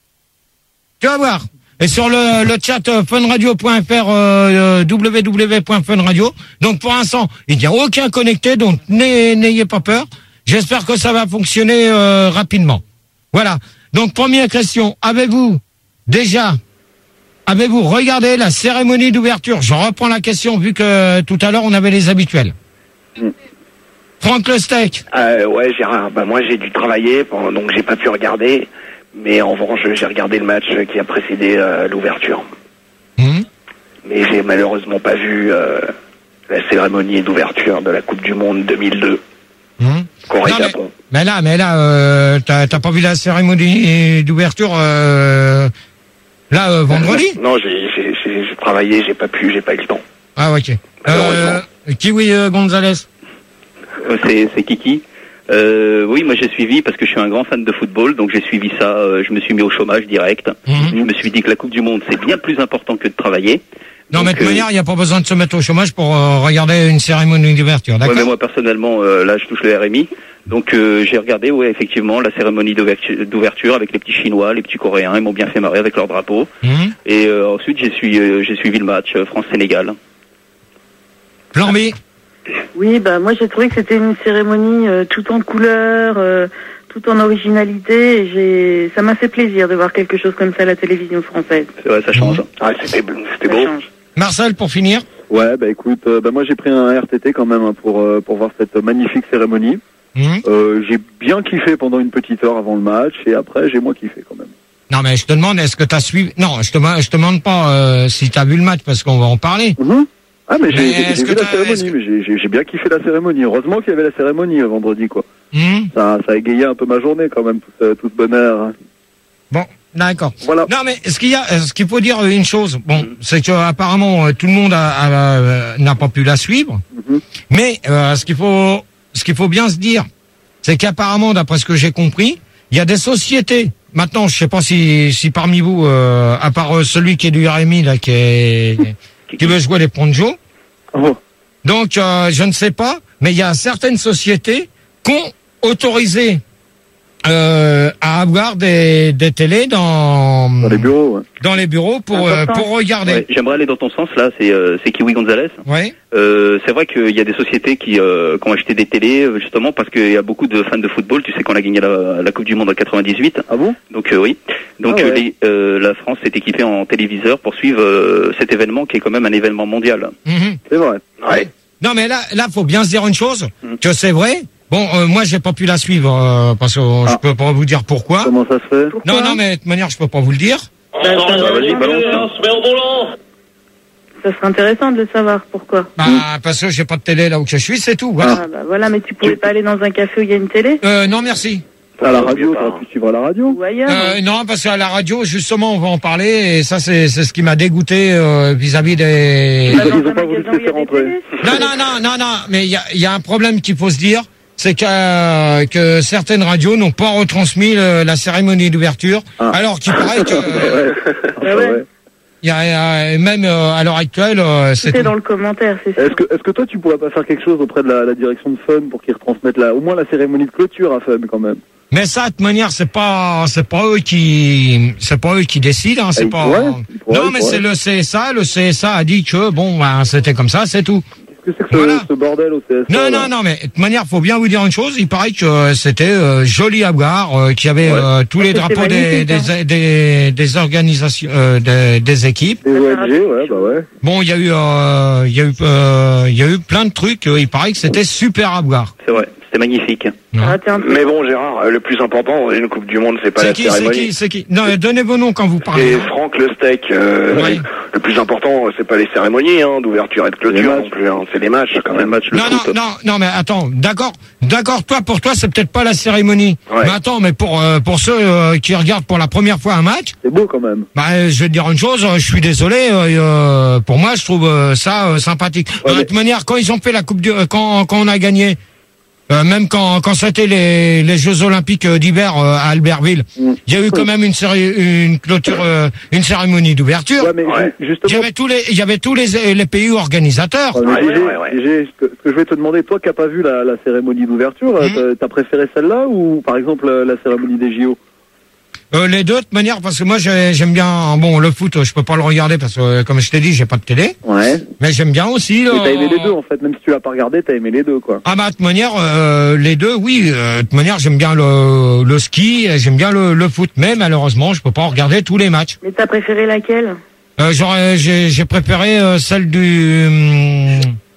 Tu vas voir. Et sur le, le chat euh, funradio point f r, euh, w w w point funradio. Donc pour l'instant, il n'y a aucun connecté, donc n'ayez n'ayez pas peur. J'espère que ça va fonctionner euh, rapidement. Voilà. Donc première question, avez-vous déjà, avez-vous regardé la cérémonie d'ouverture? Je reprends la question vu que tout à l'heure on avait les habituels. Mm. Franck Le Steak. Euh, ouais, Gérard, bah, moi j'ai dû travailler, bon, donc j'ai pas pu regarder. Mais en revanche, j'ai regardé le match qui a précédé euh, l'ouverture. Mmh. Mais j'ai malheureusement pas vu euh, la cérémonie d'ouverture de la Coupe du Monde deux mille deux. Mmh. Non, Corée-Japon. mais, mais là, mais là, euh, t'as t'as pas vu la cérémonie d'ouverture euh, là euh, vendredi? Non, j'ai j'ai- j'ai- j'ai travaillé, j'ai pas pu, j'ai pas eu le temps. Ah ok. Euh, Malheureusement. Kiwi euh, Gonzalez. Euh, C'est c'est Kiki. Euh, oui, moi j'ai suivi parce que je suis un grand fan de football, donc j'ai suivi ça. euh, je me suis mis au chômage direct. Mmh. Je me suis dit que la Coupe du Monde c'est bien plus important que de travailler. Non, Donc, mais de toute euh, manière, il n'y a pas besoin de se mettre au chômage pour euh, regarder une cérémonie d'ouverture, Ouais, d'accord? mais moi personnellement, euh, là je touche le R M I, donc euh, j'ai regardé, ouais, effectivement, la cérémonie d'ouvertu- d'ouverture avec les petits Chinois, les petits Coréens, ils m'ont bien fait marrer avec leur drapeau. Mmh. Et euh, ensuite j'ai suivi, euh, j'ai suivi le match euh, France-Sénégal. Flamby. Oui, bah moi j'ai trouvé que c'était une cérémonie euh, tout en couleurs, euh, tout en originalité. Et j'ai, ça m'a fait plaisir de voir quelque chose comme ça à la télévision française. C'est vrai, ça change. Ah, c'était c'était Ça beau. change. Marcel, pour finir. Ouais, bah écoute, euh, bah moi j'ai pris un R T T quand même hein, pour euh, pour voir cette magnifique cérémonie. Mmh. Euh, j'ai bien kiffé pendant une petite heure avant le match et après j'ai moins kiffé quand même. Non, mais je te demande, est-ce que tu as suivi... Non, je te, je te demande pas euh, si tu as vu le match, parce qu'on va en parler. Mhm. Ah mais j'ai Mais j'ai- est-ce j'ai que vu la t'as- cérémonie, est-ce que- mais j'ai- j'ai j'ai bien kiffé la cérémonie. Heureusement qu'il y avait la cérémonie euh, vendredi quoi. Mmh. Ça, ça a égayé un peu ma journée quand même, tout ce, tout ce bonheur. D'accord. Voilà. Non, mais ce qu'il y a, ce qu'il faut dire une chose, bon, c'est que apparemment euh, tout le monde a, a, euh, n'a pas pu la suivre, Mhm. mais euh, ce qu'il faut, ce qu'il faut bien se dire, c'est qu'apparemment, d'après ce que j'ai compris, il y a des sociétés. Maintenant, je sais pas si, si parmi vous, euh, à part euh, celui qui est du R M I là, qui est, qui veut jouer les ponjos. Oh. Donc, euh, je ne sais pas, mais il y a certaines sociétés qui ont autorisé euh, à avoir des, des télés dans, Dans les bureaux, ouais. dans les bureaux pour, euh, pour regarder. Ouais, j'aimerais aller dans ton sens là, c'est euh, c'est Kiwi Gonzalez. Ouais. Euh, c'est vrai qu'il y a des sociétés qui, euh, qui ont acheté des télés euh, justement parce qu'il y a beaucoup de fans de football. Tu sais qu'on a gagné la, la Coupe du Monde en quatre-vingt-dix-huit. Ah bon? Donc euh, oui. Donc Ah ouais. euh, les, euh, la France s'est équipée en téléviseur pour suivre euh, cet événement qui est quand même un événement mondial. Mhm. C'est vrai. Ouais. Non, mais là, là, faut bien se dire une chose, que c'est vrai. Bon, euh, moi, j'ai pas pu la suivre euh, parce que euh, je Ah. peux pas vous dire pourquoi. Comment ça se fait? Non, non, mais de toute manière, je peux pas vous le dire. Bah, ça, Vas-y, balance. ça serait intéressant de le savoir. Pourquoi? Bah, parce que j'ai pas de télé là où je suis, c'est tout. Voilà. Ah, bah, voilà, mais tu pouvais pas aller dans un café où il y a une télé? Euh, non, merci. À la radio, t'aurais pu suivre à la radio. Ou ailleurs? Euh, non, parce qu'à la radio, justement, on va en parler, et ça, c'est, c'est ce qui m'a dégoûté euh, vis-à-vis des. Bah, dans Ils ont un pas voulu magasin te où il y a faire des rentrer. télés? Non, non, non, non, non. Mais il y a, il y a un problème qu'il faut se dire, c'est que, euh, que certaines radios n'ont pas retransmis le- la cérémonie d'ouverture, Ah. alors qu'il paraît que Ouais. Ah ouais. il y a, il y a- même euh, à l'heure actuelle, euh, c'est Tout est tout. dans le commentaire, c'est sûr. Est-ce que, est-ce que toi, tu pourrais pas faire quelque chose auprès de la, la direction de Fun pour qu'ils retransmettent la, au moins la cérémonie de clôture à Fun quand même? Mais ça, de toute manière, c'est pas, c'est pas eux qui, c'est pas eux qui décident, hein, c'est ils pas. pourraient, ils pourraient, non, ils mais pourraient. c'est le C S A. Le C S A a dit que bon, ben, c'était comme ça, c'est tout. Qu'est-ce que c'est que ce, Voilà. ce bordel au C S A? Non, là non, non, mais de toute manière, faut bien vous dire une chose. Il paraît que euh, c'était euh, joli à voir, euh, qu'il y avait Ouais. euh, tous les C'était drapeaux des, magnifique, des, des, des organisations, euh, des, des équipes. Des O N G, ouais, bah ouais. Bon, il y a eu, euh, il y a eu, euh, il y a eu plein de trucs. euh, il paraît que c'était super à voir. C'est vrai, c'était magnifique. Ah, tiens, Mais bon, Gérard, le plus important dans une Coupe du Monde, c'est pas C'est la qui, c'est cérémonie. qui, c'est qui Non, donnez vos noms quand vous parlez. C'est hein. Franck Le Steak. euh, Oui. Le plus important, c'est pas les cérémonies hein, d'ouverture et de Les clôture matchs. non plus. Hein. C'est les matchs quand même. match, le Non, foot. non, non, non, mais attends, d'accord, d'accord, toi, pour toi, c'est peut-être pas la cérémonie. Ouais. Mais attends, mais pour, euh, pour ceux euh, qui regardent pour la première fois un match, C'est beau quand même. bah, euh, je vais te dire une chose, euh, je suis désolé, euh, euh, pour moi, je trouve euh, ça euh, sympathique. Ouais, de mais- toute manière, quand ils ont fait la Coupe du, euh, quand, quand on a gagné, euh, même quand, quand c'était les, les Jeux Olympiques euh, d'hiver euh, à Albertville, Mm. il y a eu quand même une série, une clôture, euh, une cérémonie d'ouverture. Ouais, mais Ouais. ju- Il y justement, avait tous les, il y avait tous les, les pays organisateurs. Ouais, mais Ouais, D G, ouais, ouais. D G, ce que, ce que je vais te demander, toi qui n'as pas vu la, la cérémonie d'ouverture, Mhm. euh, t'as préféré celle-là ou par exemple la, la cérémonie des J O? Euh, les deux de toute manière, parce que moi j'ai- j'aime bien, bon, le foot, je peux pas le regarder parce que euh, comme je t'ai dit, j'ai pas de télé, Ouais. mais j'aime bien aussi. Mais euh, t'as aimé les deux en fait, même si tu l'as pas regardé, t'as aimé les deux quoi. Ah bah de toute manière, euh, les deux, oui. euh, de toute manière, j'aime bien le, le ski, et j'aime bien le, le foot, mais malheureusement, je peux pas regarder tous les matchs. mais t'as préféré laquelle? Euh, j'aurais, j'ai, j'ai préféré euh, celle du, hum,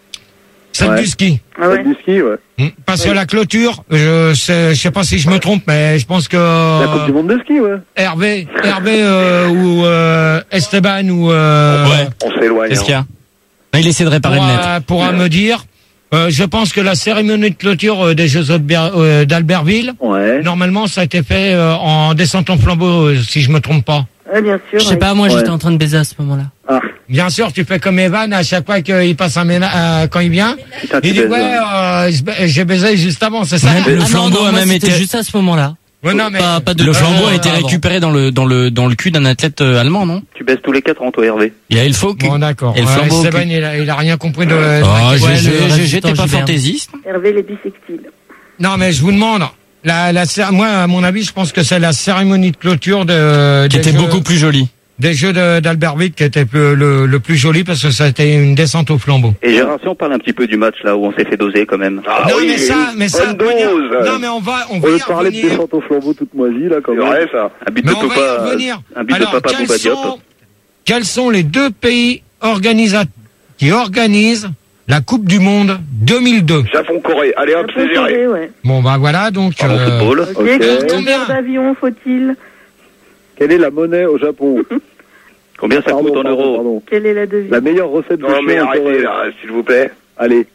celle Ouais. du ski. Ah ouais? Celle du ski, ouais. Hum, Parce que la clôture, je sais, je sais pas si je me trompe, mais je pense que La Coupe du Monde de ski, ouais. Hervé, Hervé euh, ou euh, Esteban ou euh, Ouais. On s'éloigne. Qu'est-ce qu'il y hein. a? Non, il essaie de réparer le net. pourra, pourra me dire. Euh, je pense que la cérémonie de clôture euh, des Jeux d'Alber- euh, d'Albertville, Ouais. normalement, ça a été fait euh, en descente en flambeau, euh, si je me trompe pas. Ouais, bien sûr. Je sais ouais. pas, moi Ouais. j'étais en train de baiser à ce moment-là. Ah, Bien sûr, tu fais comme Evan à chaque fois qu'il passe un ménage, euh, quand il vient. Putain, tu Il dit baises, ouais, hein. euh, je- j'ai baisé juste avant, c'est ça. Même le Ah non, flambeau non, a moi, même c'était été. juste à ce moment-là. Ouais, non, mais Pas, pas de Le flambeau euh, a été avant. récupéré dans le dans le dans le cul d'un athlète euh, allemand, non? Tu baisses tous les quatre en toi, Hervé. Il y a Elfo qui. bon, d'accord. Et le Ouais, flambeau au Esteban, cul. il a, il a rien compris de. de- Oh, Ouais, G G, le reste G G, du temps, t'es pas j'y vais. fantaisiste? Hervé les bisextiles. Non, mais je vous demande. La, la, cé- moi, à mon avis, je pense que c'est la cérémonie de clôture de. Qui des était Jeux- beaucoup plus joli. Des Jeux de- d'Albertville qui était le, le, le plus joli parce que ça a été une descente au flambeau. Et Gérard, si on parle un petit peu du match là où on s'est fait doser quand même. Ah non, oui, mais ça, mais ça. bonne dose. Non, mais on va, on on va veut y parler de revenir. descente au flambeau toute moisie là quand C'est même. vrai ça. Un but Mais de on va y Papa, revenir. un but Alors, de Papa quels Bouba Diop. sont, quels sont les deux pays organisateurs qui organisent la Coupe du Monde deux mille deux? Japon-Corée. Allez hop, c'est géré. Japon-Corée, ouais. Bon, bah voilà, donc. Pardon, euh, football. Ok, Ok. combien d'heures d'avion faut-il? Quelle est la monnaie au Japon? Combien ça Pardon, coûte en pardon, euros? pardon. Quelle est la devise? La meilleure recette de Non mais chien en arrêtez Corée. là, s'il vous plaît. Allez.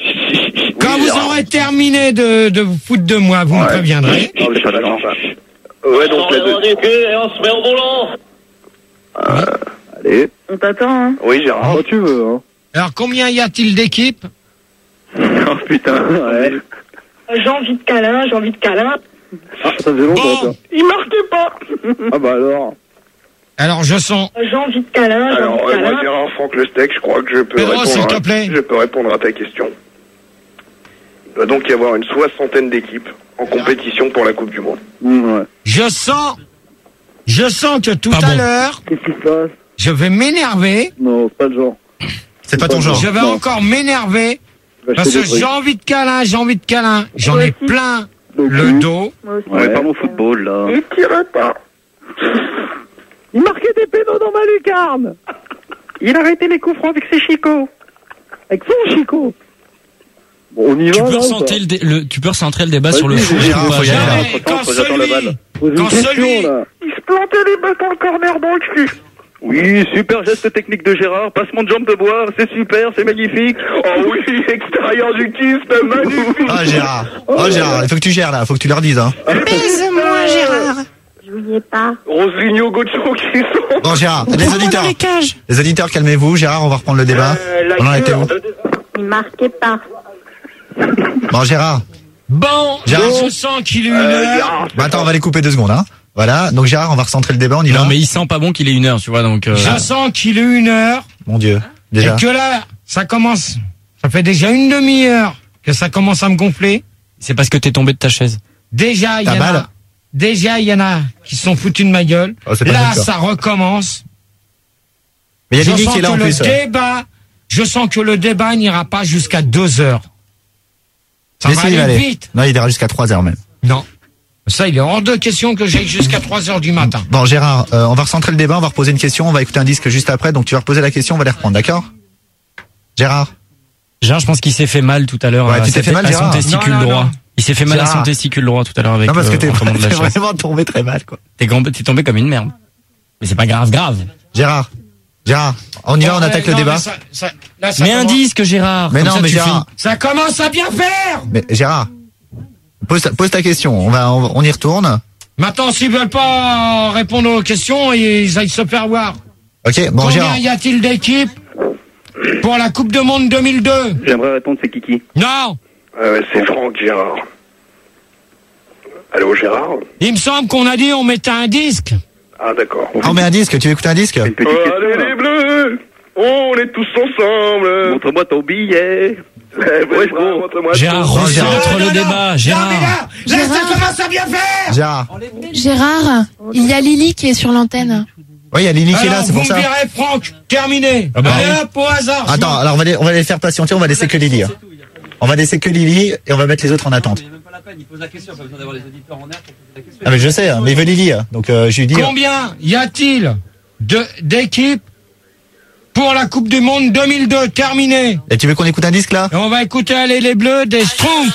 Quand Oui, vous Gérard. aurez terminé de, de vous foutre de moi, vous me Ouais. préviendrez. Non, mais je suis d'accord. Ouais, donc la deux. Et on se met au volant. Euh, allez. On t'attend, hein. Oui, Gérard. Quand tu veux, hein. Alors, combien y a-t-il d'équipes? Oh putain, ouais. J'ai envie de câlin, j'ai envie de câlin. Ah, ça faisait longtemps, Bon. ça. Il marquait pas. Ah bah alors. Alors, je sens. J'ai envie de câlin, j'ai Alors, envie de ouais, moi, câlin. Gérard Franck Le Steak, je crois que je peux Pedro, s'il répondre. te à- plaît. Je peux répondre à ta question. Il doit donc y avoir une soixantaine d'équipes en compétition pour la Coupe du Monde. Mmh, ouais. Je sens. Je sens que tout Pas à bon. l'heure, Qu'est-ce qui se passe? je vais m'énerver. Non, c'est pas le genre. C'est pas ton genre. Je vais Non. encore m'énerver. Va Parce acheter que des trucs. j'ai envie de câlin, j'ai envie de câlin. J'en Moi ai aussi. plein Donc, le oui. dos. Moi aussi. On est pas mon football, là. Il tirait pas. Il marquait des pénaux dans ma lucarne. Il a arrêté les coups francs avec ses chicots. Avec son chicot. Bon, on y Tu va, peux, là, ou recentrer pas le, dé- le- tu peux recentrer le débat Vas-y, sur le foot Gérard, ou pas, faut y aller, Gérard là. Mais quand faut j'attends la celui, balle. Pose une quand question, celui, là. Il se plantait les bêtes dans le corner dans le cul. Oui, super geste technique de Gérard. Passement de jambe de bois. C'est super, c'est magnifique. Oh oui, extérieur du kyste, magnifique. Oh Gérard. Oh Gérard, il faut que tu gères là, faut que tu leur dises hein. Baise-moi, Gérard. Je vous y ai pas. Roseligno, Gocho qui sont. Bon Gérard, les auditeurs. Les auditeurs, calmez-vous. Gérard, on va reprendre le débat. Euh, la On en était cure où? de- Il marquait pas. Bon Gérard. bon, Gérard. je sens qu'il est une Euh, heure. Gérard, Bah, attends, on va les couper deux secondes hein. Voilà. Donc Gérard, on va recentrer le débat, on y va. Non, mais il sent pas bon qu'il ait une heure, tu vois, donc. euh, Je sens qu'il est une heure. Mon Dieu. Déjà. Et que là, ça commence. Ça fait déjà une demi-heure que ça commence à me gonfler. C'est parce que t'es tombé de ta chaise. Déjà, il y T'as en mal a. Déjà, il y en a qui se sont foutus de ma gueule. Oh, c'est pas Là, le cas. ça recommence. Mais il y a Je Lily sens qui est là que en le plus. débat, je sens que le débat n'ira pas jusqu'à deux heures. Ça Mais va si, il va aller aller. vite. Non, il ira jusqu'à trois heures même. Non. Ça, il est hors de question que j'aille jusqu'à trois heures du matin. Bon Gérard, euh, on va recentrer le débat, on va reposer une question, on va écouter un disque juste après, donc tu vas reposer la question, on va les reprendre, d'accord? Gérard? Gérard, je pense qu'il s'est fait mal tout à l'heure. Ouais, à tu t'es sa- fait mal, à son Gérard. testicule Non, non, droit. non. Il s'est fait mal à Gérard. son testicule droit tout à l'heure avec Non, parce que euh, t'es en tombant de la t'es chaise. vraiment tombé très mal, quoi. T'es grand- t'es tombé comme une merde. Mais c'est pas grave, grave. Gérard, Gérard, on y va, on Ouais, attaque le non, débat. mais ça- ça- là, ça Mais un commence- disque, Gérard. Mais comme non, ça, mais tu Gérard, Ça commence à bien faire. mais Gérard, pose ta, pose ta question, on va, on, on y retourne. Maintenant, s'ils veulent pas répondre aux questions, ils aillent se faire voir. Ok, bon Combien Gérard, y a-t-il d'équipes pour la Coupe du Monde deux mille deux? J'aimerais répondre, c'est Kiki. Non. Ouais, ouais, c'est Franck Gérard. Allô Gérard? Il me semble qu'on a dit on mettait un disque. Ah d'accord. on met un disque, tu veux écouter un disque? Une petite Oh, question, allez là. les bleus, on est tous ensemble. Montre-moi ton billet. Ouais, Ouais, gros, montre-moi Gérard, ton- recentre Non, le non, débat, non. Gérard. Non, mais là, là, ça Gérard. commence à bien faire. Gérard, Gérard, il y a Lily qui est sur l'antenne. oui, il y a Lily qui est là, Alors, c'est vous pour me ça. direz, Franck, terminé. Ah bah Allez oui. hop, au hasard. Attends, alors on va les, on va les faire patienter, on va laisser que Lily. hein. On va laisser que Lily et on va mettre les autres en attente. Il n'y a même pas la peine, il pose la question, pas besoin d'avoir les auditeurs en air pour poser la question. Ah mais je sais, hein, mais il veut Lily, hein. Donc euh, je lui dis. Combien y a-t-il de d'équipes pour la Coupe du Monde deux mille deux? Terminé. Et tu veux qu'on écoute un disque là? Et on va écouter Allez les Bleus des Schtroumpfs.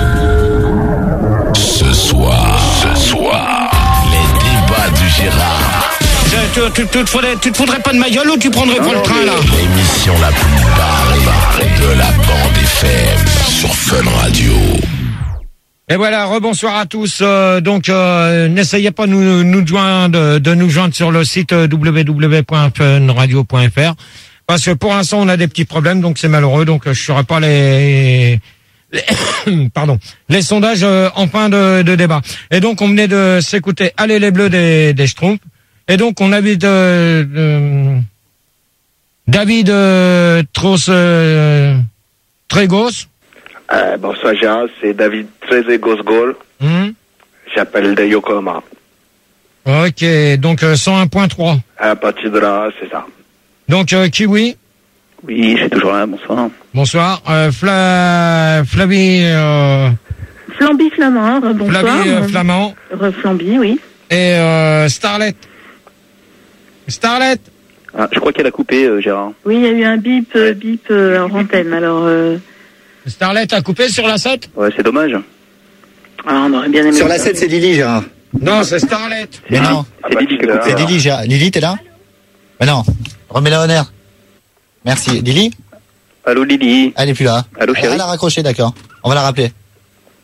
Ce soir, ce soir, les débats du Gérard. Tu, tu, tu, te faudrais, tu te foudrais pas de ma gueule ou tu prendrais pas le train là? L'émission la plus barrée de la bande F M sur Fun Radio. Et voilà, rebonsoir à tous. Euh, donc, euh, n'essayez pas de nous, nous joindre, de nous joindre sur le site euh, w w w point fun radio point f r parce que pour l'instant, on a des petits problèmes, donc c'est malheureux. Donc, euh, je ferai pas les, les pardon, les sondages euh, en fin de, de débat. Et donc, on venait de s'écouter Allez les Bleus des, des Schtroumpfs. Et donc, on avait de, de David euh, Tros euh, Trégos. Euh, bonsoir Gérard, c'est David Trezegos-Gol. Hum. J'appelle de Yokohama. Ok, donc euh, cent un point trois. À partir de là, c'est ça. Donc euh, Kiwi, Oui, j'ai toujours là, bonsoir. bonsoir. Euh, Fla... Flavie, euh... Flamby Flamand, bonsoir. Flavie euh, Flamand Flamby, oui. et euh, Starlet. Starlet. Ah, je crois qu'elle a coupé, euh, Gérard. Oui, il y a eu un bip, euh, bip euh, en antenne, alors... Euh... Starlet a coupé sur la sept? Ouais, c'est dommage. Ah, on aurait bien aimé... Sur la sept, c'est Lily, Gérard. Non, c'est Starlet. Mais non, C'est Lily qui a c'est coupé. Lily, Gérard. Lily, t'es là? Mais non, remets-la en air. Merci. Lily? Allô, Lily. Elle est plus là. Allô, chérie. Elle a raccroché, d'accord. On va la rappeler.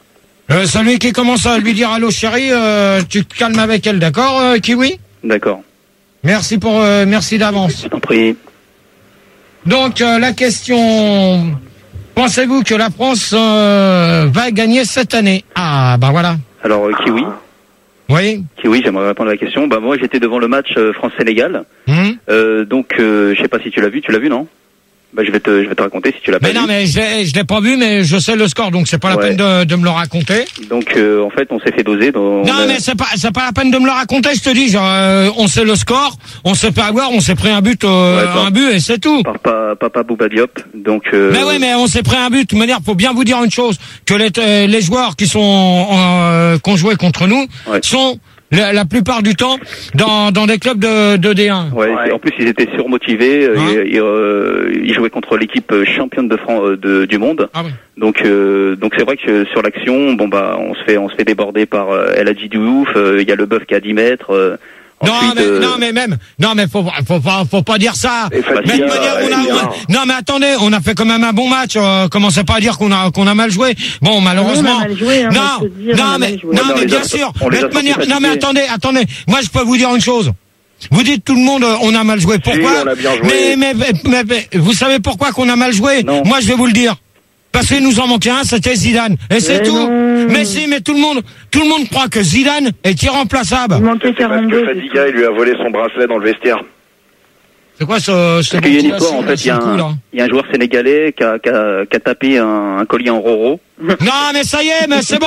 Euh, celui qui commence à lui dire allô chérie, euh, tu te calmes avec elle, d'accord, euh, Kiwi? D'accord. Merci pour, euh, merci d'avance. Je t'en prie. Donc euh, la question, pensez-vous que la France euh, va gagner cette année? Ah bah voilà. Alors euh, Kiwi. Oui. Kiwi, j'aimerais répondre à la question. Bah moi j'étais devant le match euh, France-Sénégal. Hum Euh, donc euh, je sais pas si tu l'as vu. Tu l'as vu, non? Bah je vais te, je vais te raconter si tu l'as pas Mais vu. non, mais je l'ai, je l'ai pas vu, mais je sais le score, donc c'est pas la Ouais. peine de, de me le raconter. Donc euh, en fait on s'est fait doser. Dans, Non, on a- mais c'est pas, c'est pas la peine de me le raconter, je te dis. Genre, euh, on sait le score, on s'est fait avoir, on s'est pris un but, euh, Ouais, par- un but et c'est tout. par pa- Papa Bouba Diop. Donc. Euh, Mais oui, mais on s'est pris un but. De toute manière, faut bien vous dire une chose, que les, euh, les joueurs qui sont euh, qui ont joué contre nous Ouais. sont la, la plupart du temps dans dans des clubs de, de D un. Ouais, c'est- en plus ils étaient surmotivés. euh, Hein ils, ils, euh, ils jouaient contre l'équipe euh, championne de France euh, de, du monde. Ah oui. Donc euh, donc c'est vrai que sur l'action, bon bah on se fait on se fait déborder par euh, El Hadji Diouf. euh, Il y a le bœuf qui a dix mètres. euh, Non, ensuite, mais euh, non, mais même, non, mais faut, faut pas, faut pas dire ça. Et Mais de Fatia, manière, on a- il est rare. non, mais attendez, on a fait quand même un bon match. Euh, commencez pas à dire qu'on a, qu'on a mal joué. Bon, malheureusement. On a mal joué, hein, non, moi, je peux te dire, on non, a mais, mal joué. non, Ouais, mais on bien les a- sûr. on les De a toute manière, sortis non, mais fatigués. attendez, attendez. Moi, je peux vous dire une chose. Vous dites tout le monde, euh, on a mal joué. Pourquoi? on a bien joué. mais, mais, mais, mais, vous savez pourquoi qu'on a mal joué? Non. Moi, je vais vous le dire. Parce qu'il nous en manquait un, c'était Zidane. Et c'est Mais tout. non. Mais si, mais tout le monde, tout le monde croit que Zidane est irremplaçable. Il manquait C'est parce quarante-deux. que Fadiga, il lui a volé son bracelet dans le vestiaire. C'est quoi ce, ce Parce qu'il y a une histoire, en ventilation, fait, il y, a ce coup, un- là il y a un joueur sénégalais qui a, qui a, qui a tapé un, un collier en roro. Non, mais ça y est, mais c'est bon.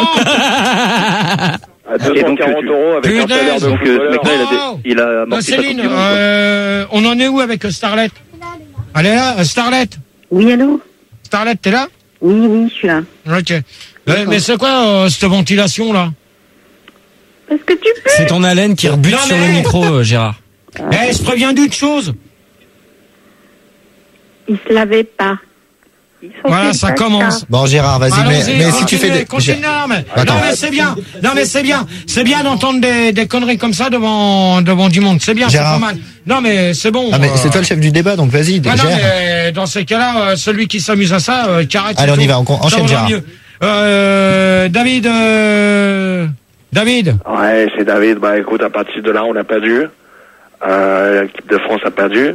À Et donc, deux cent quarante tu- euros avec un Punaise. salaire de Donc euh, ce footballeur. mec-là, il a, Oh. dé- il a Euh, amorti sa coupe Céline, du monde. euh, on en est où avec Starlet? Elle est là, euh, Starlet? Oui, allô? Starlet, t'es là? Oui, oui, je suis là. Ok. Euh, mais c'est quoi euh, cette ventilation là? Parce que tu peux. C'est ton haleine qui rebute Non, sur mais- le micro, euh, Gérard. Eh, je préviens d'une chose. Il se lavait pas. Voilà, ça commence. Bon, Gérard, vas-y, mais, Allons-y, mais si tu fais continuez, des... continuez, non, mais, Attends. non, mais c'est bien. Non, mais c'est bien. C'est bien d'entendre des, des conneries comme ça devant, devant du monde. C'est bien, c'est Gérard. pas mal. Non, mais c'est bon. Ah, mais euh, c'est toi le chef du débat, donc vas-y, Ouais, non, gère. mais dans ces cas-là, euh, celui qui s'amuse à ça, euh, qui arrête. Allez, c'est on y tout. va, on con- Ça enchaîne, vaudra Gérard. mieux. Euh, David, euh, David. Ouais, c'est David. Bah écoute, à partir de là, on a perdu. Euh, L'équipe de France a perdu.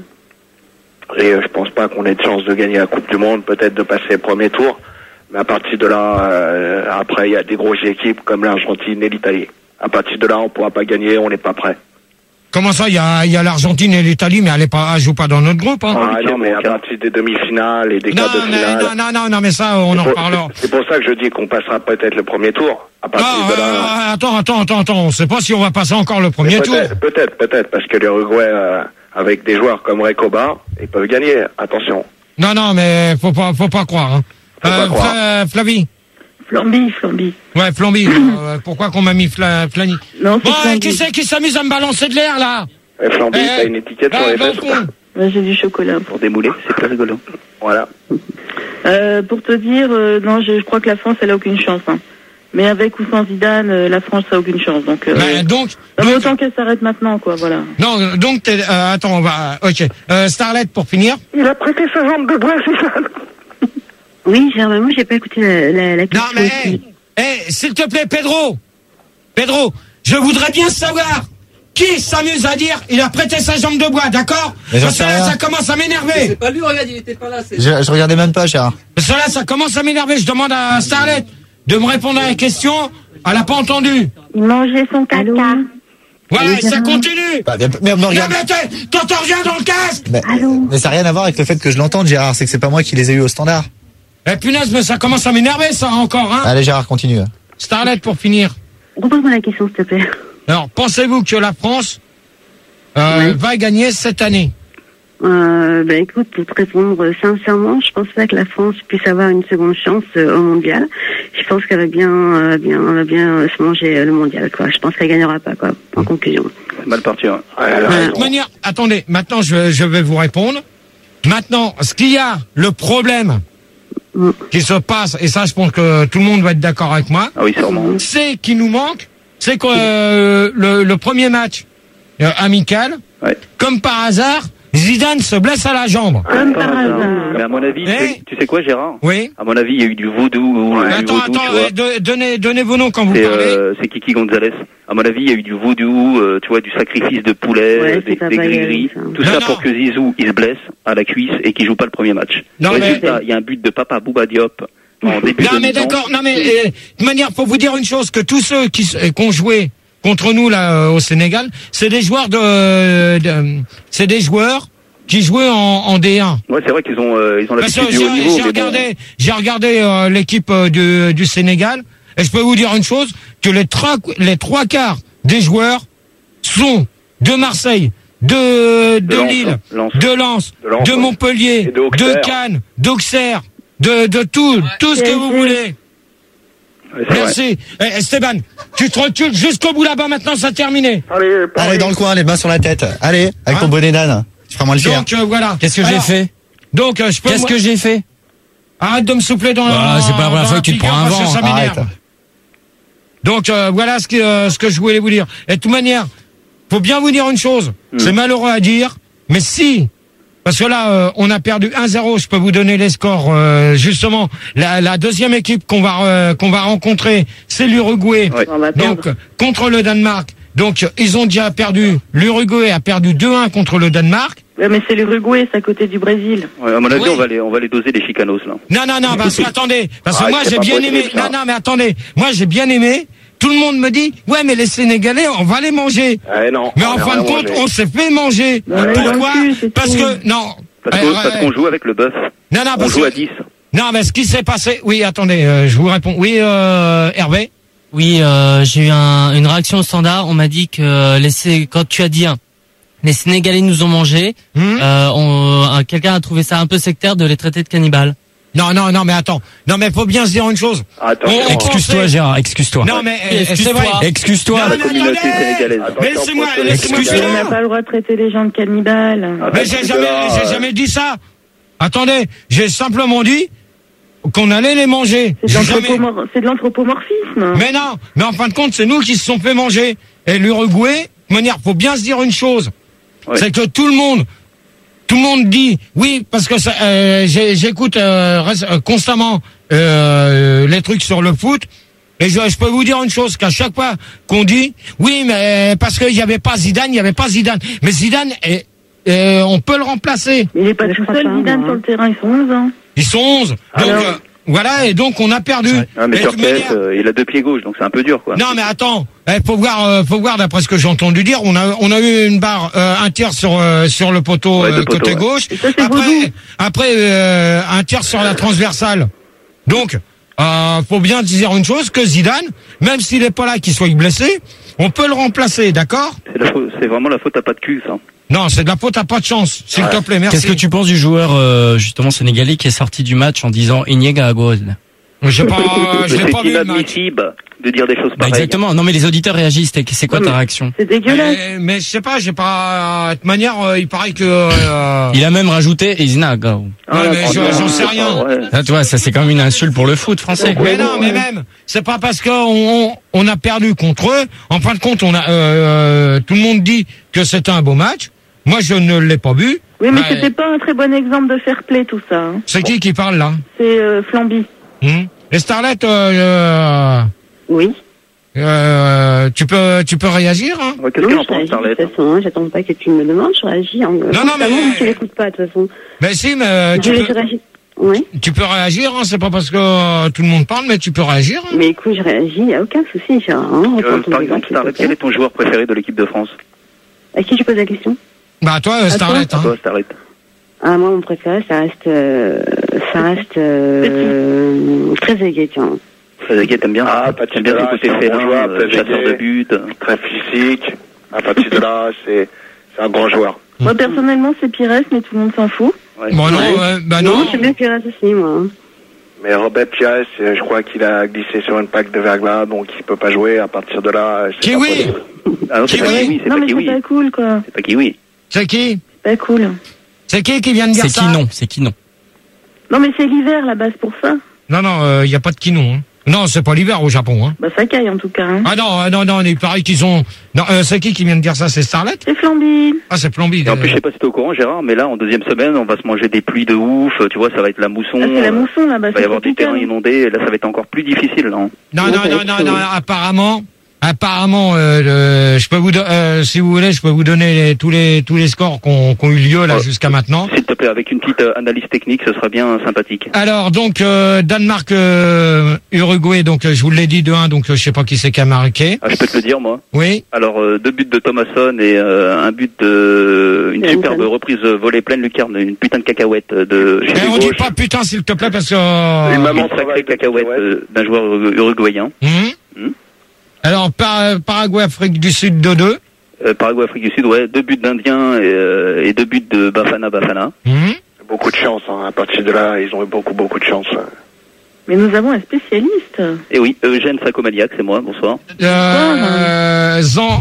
Et euh, je pense pas qu'on ait de chance de gagner la Coupe du Monde, peut-être de passer le premier tour. Mais à partir de là, euh, après, il y a des grosses équipes comme l'Argentine et l'Italie. À partir de là, on pourra pas gagner, on n'est pas prêt. Comment ça, il y a, il y a l'Argentine et l'Italie, mais elle est pas, elle joue pas dans notre groupe, hein. Ah non, mais à partir des demi-finales et des Non, quarts de mais, finale. non, non, non, non, mais ça, on c'est en pour- reparlera. C'est pour ça que je dis qu'on passera peut-être le premier tour. À partir Non, de là. euh, attends, attends, attends, attends, on sait pas si on va passer encore le premier Mais tour. peut-être, peut-être, peut-être, parce que l'Uruguay, euh, avec des joueurs comme Recoba, ils peuvent gagner. Attention. Non, non, mais faut pas, faut pas croire, hein. Faut pas croire. Fla- Flavie. Flamby, Flamby. Ouais, Flamby. euh, pourquoi qu'on m'a mis Fla, Flani? Non, c'est Bon, Flamby. qui c'est qui s'amuse à me balancer de l'air, là? Et Flamby, Eh, t'as une étiquette sur eh, les bon fesses ou pas? con. Ouais, j'ai du chocolat. Pour démouler, c'est très rigolo. Voilà. Euh, pour te dire, euh, non, je, je crois que la France, elle a aucune chance. Hein. Mais avec ou sans Zidane, euh, la France a aucune chance. Donc, euh, Ben, donc, non, mais donc- autant qu'elle s'arrête maintenant, quoi. Voilà. non, donc, t'es, euh, attends, on va, ok. Euh, Starlet, pour finir. Il a prêté sa jambe de bois, c'est ça. Oui, Gérard, moi, j'ai pas écouté la, la, la Non, question. mais, hey, hey, s'il te plaît, Pedro. Pedro, je voudrais bien savoir qui s'amuse à dire il a prêté sa jambe de bois, d'accord? Mais j'en Parce que sais là, rien. ça commence à m'énerver. C'est pas lui, regarde, il était pas là. c'est- Je, je regardais même pas, Gérard. Parce que là, ça commence à m'énerver. Je demande à Starlet de me répondre à la question. Elle a pas entendu. Il mangeait son caca. Voilà, Oui, et ça Gérard. continue. Bah, mais, mais, Non, regarde. mais t'es- t'entends rien dans le casque. Mais, mais ça n'a rien à voir avec le fait que je l'entende, Gérard. C'est que c'est pas moi qui les ai eu au standard. Eh punaise, mais ça commence à m'énerver, ça, encore, hein. Allez, Gérard, continue. Starlet, pour finir. Repose-moi la question, s'il te plaît. Alors, pensez-vous que la France euh, Oui. va gagner cette année? Euh, ben écoute, pour te répondre euh, sincèrement, je pense pas que la France puisse avoir une seconde chance euh, au mondial. Je pense qu'elle va bien, euh, bien, elle va bien euh, se manger euh, le mondial, quoi. Je pense qu'elle gagnera pas, quoi. En conclusion. C'est mal parti, hein. Ouais, elle a De raison. toute manière, attendez, maintenant je, je vais vous répondre. Maintenant, ce qu'il y a, le problème Mm. qui se passe, et ça je pense que tout le monde va être d'accord avec moi, Ah oui, sûrement. c'est qu'il nous manque, c'est que euh, le, le premier match euh, amical, Ouais. comme par hasard, Zidane se blesse à la jambe. Comme par hasard. Mais à mon avis, tu, sais, tu sais quoi, Gérard? Oui. À mon avis, il y a eu du vaudou. Ou Ouais. du Attends, vaudou, attends, tu vois. euh, de- donnez, donnez vos noms quand vous C'est, parlez. euh, c'est Kiki Gonzalez. À mon avis, il y a eu du vaudou, euh, tu vois, du sacrifice de poulet, Ouais, euh, c'est des, pas des pareil, gris-gris. ça. Tout Non, ça non. pour que Zizou, il se blesse à la cuisse et qu'il joue pas le premier match. Non, mais- Résultat, il y a un but de Papa Bouba Diop en début Non de mais mi-temps. d'accord, non mais euh, de manière, faut vous dire une chose, que tous ceux qui, s- euh, qui ont joué contre nous là euh, au Sénégal, c'est des joueurs de, de c'est des joueurs qui jouaient en, en D un. Ouais, c'est vrai qu'ils ont, euh, ils ont Parce l'habitude que du haut j'ai niveau. j'ai mais bon. regardé, j'ai regardé euh, l'équipe euh, du, du Sénégal et je peux vous dire une chose, que les trois les trois quarts des joueurs sont de Marseille, de de, Lens, Lille, Lens. de Lens, De Lens, de ouais. Montpellier, Et de Auxerre. de Cannes, d'Auxerre, de de tout, tout ce que vous voulez. Ouais, c'est vrai. Merci. Eh, Esteban, tu te recules jusqu'au bout là-bas maintenant, c'est terminé. Allez, Allez, dans le coin, les mains sur la tête. Allez, avec ton bonnet d'âne. Tu feras moins le fier. Donc euh, voilà. Qu'est-ce que j'ai Alors, fait? Donc euh, je peux. Qu'est-ce moi- que j'ai fait? Arrête de me souffler dans Bah, la. c'est pas la première dans fois que tu te figure prends un parce que vent. ça m'énerve. Arrête. Donc euh, voilà ce que euh, ce que je voulais vous dire. Et de toute manière, faut bien vous dire une chose. Hmm. C'est malheureux à dire, mais si. Parce que là, euh, on a perdu un zéro. Je peux vous donner les scores. euh, justement, la, la deuxième équipe qu'on va euh, qu'on va rencontrer, c'est l'Uruguay. Ouais. On va perdre. Donc contre le Danemark. Donc ils ont déjà perdu. L'Uruguay a perdu deux un contre le Danemark. Ouais, mais c'est l'Uruguay, c'est à côté du Brésil. Ouais, à mon avis, Oui. on va les, on va les doser les chicanos là. Non, non, non, parce que attendez, parce que Ah, moi c'est j'ai pas bien possible, aimé. ça. Non, non, mais attendez, moi j'ai bien aimé. Tout le monde me dit, ouais, mais les Sénégalais, on va les manger. Eh non. Mais on en a fin de rien compte, mangé. on s'est fait manger. On a eu dans le Pourquoi cul, c'est Parce tout. que non. Parce Euh, qu'on parce euh, qu'on joue avec le bœuf. non, non, On parce joue que- à dix. non, mais ce qui s'est passé. Oui, attendez, euh, je vous réponds. Oui, euh, Hervé. Oui, euh, j'ai eu un, une réaction au standard. On m'a dit que les, Sé- quand tu as dit hein, les Sénégalais nous ont mangé, Hmm euh, on- euh, quelqu'un a trouvé ça un peu sectaire de les traiter de cannibales. Non, non, non, mais attends. Non, mais faut bien se dire une chose. Attends, On- on Excuse-toi, pensait- Gérard, excuse-toi. Non, mais euh, c'est Excuse-toi. vrai. Excuse-toi. Non, La mais communauté attendez sénégalaise. Mais laissez-moi, laissez-moi Excuse-toi. On finir. n'a pas le droit de traiter les gens de cannibales. Ah, Mais bah, j'ai c'est jamais, là, j'ai euh, jamais dit ça. Attendez, j'ai simplement dit qu'on allait les manger. C'est de J'ai jamais- l'anthropomor- c'est de l'anthropomorphisme. Mais non, mais en fin de compte, c'est nous qui se sont fait manger. Et l'Uruguay, de manière, faut bien se dire une chose, Ouais. c'est que tout le monde, tout le monde dit, oui, parce que ça, euh, j'ai- j'écoute euh, res- euh, constamment euh, les trucs sur le foot. Et je, je peux vous dire une chose, qu'à chaque fois qu'on dit, oui, mais parce qu'il n'y avait pas Zidane, il n'y avait pas Zidane. Mais Zidane, est, euh, on peut le remplacer. Il n'est pas Je tout crois seul, pas, Zidane, moi. sur le terrain, ils sont onze ans. Ils sont onze. Donc, Alors euh, voilà, et donc on a perdu. Ah, mais Et de sur toute K S, manière- euh, il a deux pieds gauche, donc c'est un peu dur, quoi. Non, mais attends, eh, faut voir, euh, faut voir d'après ce que j'ai entendu dire, on a, on a eu une barre, euh, un tiers sur euh, sur le poteau Ouais, deux euh, poteaux, côté ouais. gauche. Et ça, c'est Après, vaudou. après euh, un tiers sur la transversale. Donc, euh, faut bien dire une chose, que Zidane, même s'il est pas là, qu'il soit blessé, on peut le remplacer, d'accord? C'est la faute- c'est vraiment la faute à pas de cul, ça. Non, c'est de la faute à pas de chance, s'il te plaît, merci. Qu'est-ce que tu penses du joueur euh, justement sénégalais qui est sorti du match en disant Inyega à gauche? J'ai pas, je l'ai C'est pas vu le match. inadmissible de dire des choses Bah, pareilles. exactement. Non mais les auditeurs réagissent. T'es- C'est quoi Ouais, ta mais- réaction? C'est dégueulasse. Mais, mais je sais pas, j'ai pas, de toute manière, euh, il paraît que, euh, Il a même rajouté Izinaga. ouais, mais Oh, je- non, j'en sais rien. ouais. Ah, tu vois, ça c'est quand même une insulte pour le foot français. Mais non, mais même, c'est pas parce qu'on on, on a perdu contre eux. En fin de compte, on a, euh, tout le monde dit que c'était un beau match. Moi, je ne l'ai pas vu. Oui, mais Ouais. c'était pas un très bon exemple de fair play, tout ça. hein. C'est qui qui parle là? C'est euh, Flamby. Hmm Et Starlet, euh, Oui. euh, tu peux, tu peux réagir, hein? Ouais, Qu'est-ce Non, qu'elle en je pense, réagis Starlet? de toute façon, hein, j'attends pas que tu me demandes, je réagis. En... non, mais- Tu l'écoutes pas, de toute façon. Mais si, mais euh, tu Je, je peux, réagis. Oui. tu peux réagir, hein? C'est pas parce que euh, tout le monde parle, mais tu peux réagir. Hein? Mais écoute, je réagis, il n'y a aucun souci. J'ai, hein, Euh, reprends ton par exemple, exemple, Starlet, s'il te plaît. quel est ton joueur préféré de l'équipe de France? À qui tu poses la question? Bah toi, euh, Starlet, À hein? toi, Starlet. Ah, moi, mon préféré, ça reste, euh, ça reste, euh, très aigué, tiens. Trezeguet, t'aimes bien? Ah, Patrick T'aimes bien Vieira, son côté c'est un bon félin, joueur, euh, Trezeguet. chasseur de but. Très physique. À partir de là, c'est c'est un grand joueur. Moi, personnellement, c'est Pires, mais tout le monde s'en fout. Ouais. Bon, non, Ouais. euh, bah Non, non. j'aime bien Pires aussi, moi. Mais Robert Pires, euh, je crois qu'il a glissé sur une plaque de verglas, donc il peut pas jouer. À partir de là, euh, c'est pas Kiwi! possible. Ah non, c'est pas Kiwi. Kiwi, c'est Non, pas mais c'est Kiwi. pas cool, quoi. C'est pas Kiwi. C'est qui? C'est pas cool. C'est qui qui vient de dire C'est ça? qui non? C'est qui non? Non, mais c'est l'hiver, là-bas, c'est pour ça. Non, non, il n'y a pas de qui non. Hein. Non, c'est pas l'hiver au Japon. Hein. Bah ça caille en tout cas. Hein. Ah non, non, non, il paraît qu'ils ont... Non, euh, c'est qui qui vient de dire ça? C'est Starlet? C'est Flamby. Ah, c'est Flamby. Et en plus, je sais pas si t'es au courant, Gérard, mais là, en deuxième semaine, on va se manger des pluies de ouf. Tu vois, ça va être la mousson. Ah, c'est la mousson là-bas. Il va y avoir des terrains inondés. Et là, ça va être encore plus difficile. Là. Non, non, non, non, non, apparemment... Apparemment, euh, le, je peux vous, do- euh, si vous voulez, je peux vous donner les, tous les tous les scores qui ont eu lieu là oh, jusqu'à maintenant. S'il te plaît, avec une petite euh, analyse technique, ce sera bien sympathique. Alors donc euh, Danemark, euh, Uruguay, donc euh, je vous l'ai dit de un, donc euh, je sais pas qui c'est qui a marqué. Ah, je peux te le dire moi. Oui. Alors euh, deux buts de Thomasson et euh, un but de une superbe reprise volée pleine lucarne, une putain de cacahuète de. Mais on dit pas putain s'il te plaît parce que. Euh... Une maman sacrée cacahuète euh, d'un joueur uruguayen. Mmh. Mmh. Alors, par, Paraguay, Afrique du Sud, deux deux. Euh, Paraguay, Afrique du Sud, ouais, deux buts d'Indiens et, euh, et deux buts de Bafana Bafana. Mmh. Beaucoup de chance, hein. À partir de là, ils ont eu beaucoup, beaucoup de chance. Mais nous avons un spécialiste. Et oui, Eugène Sacomaliac, c'est moi, bonsoir. Euh, Zan...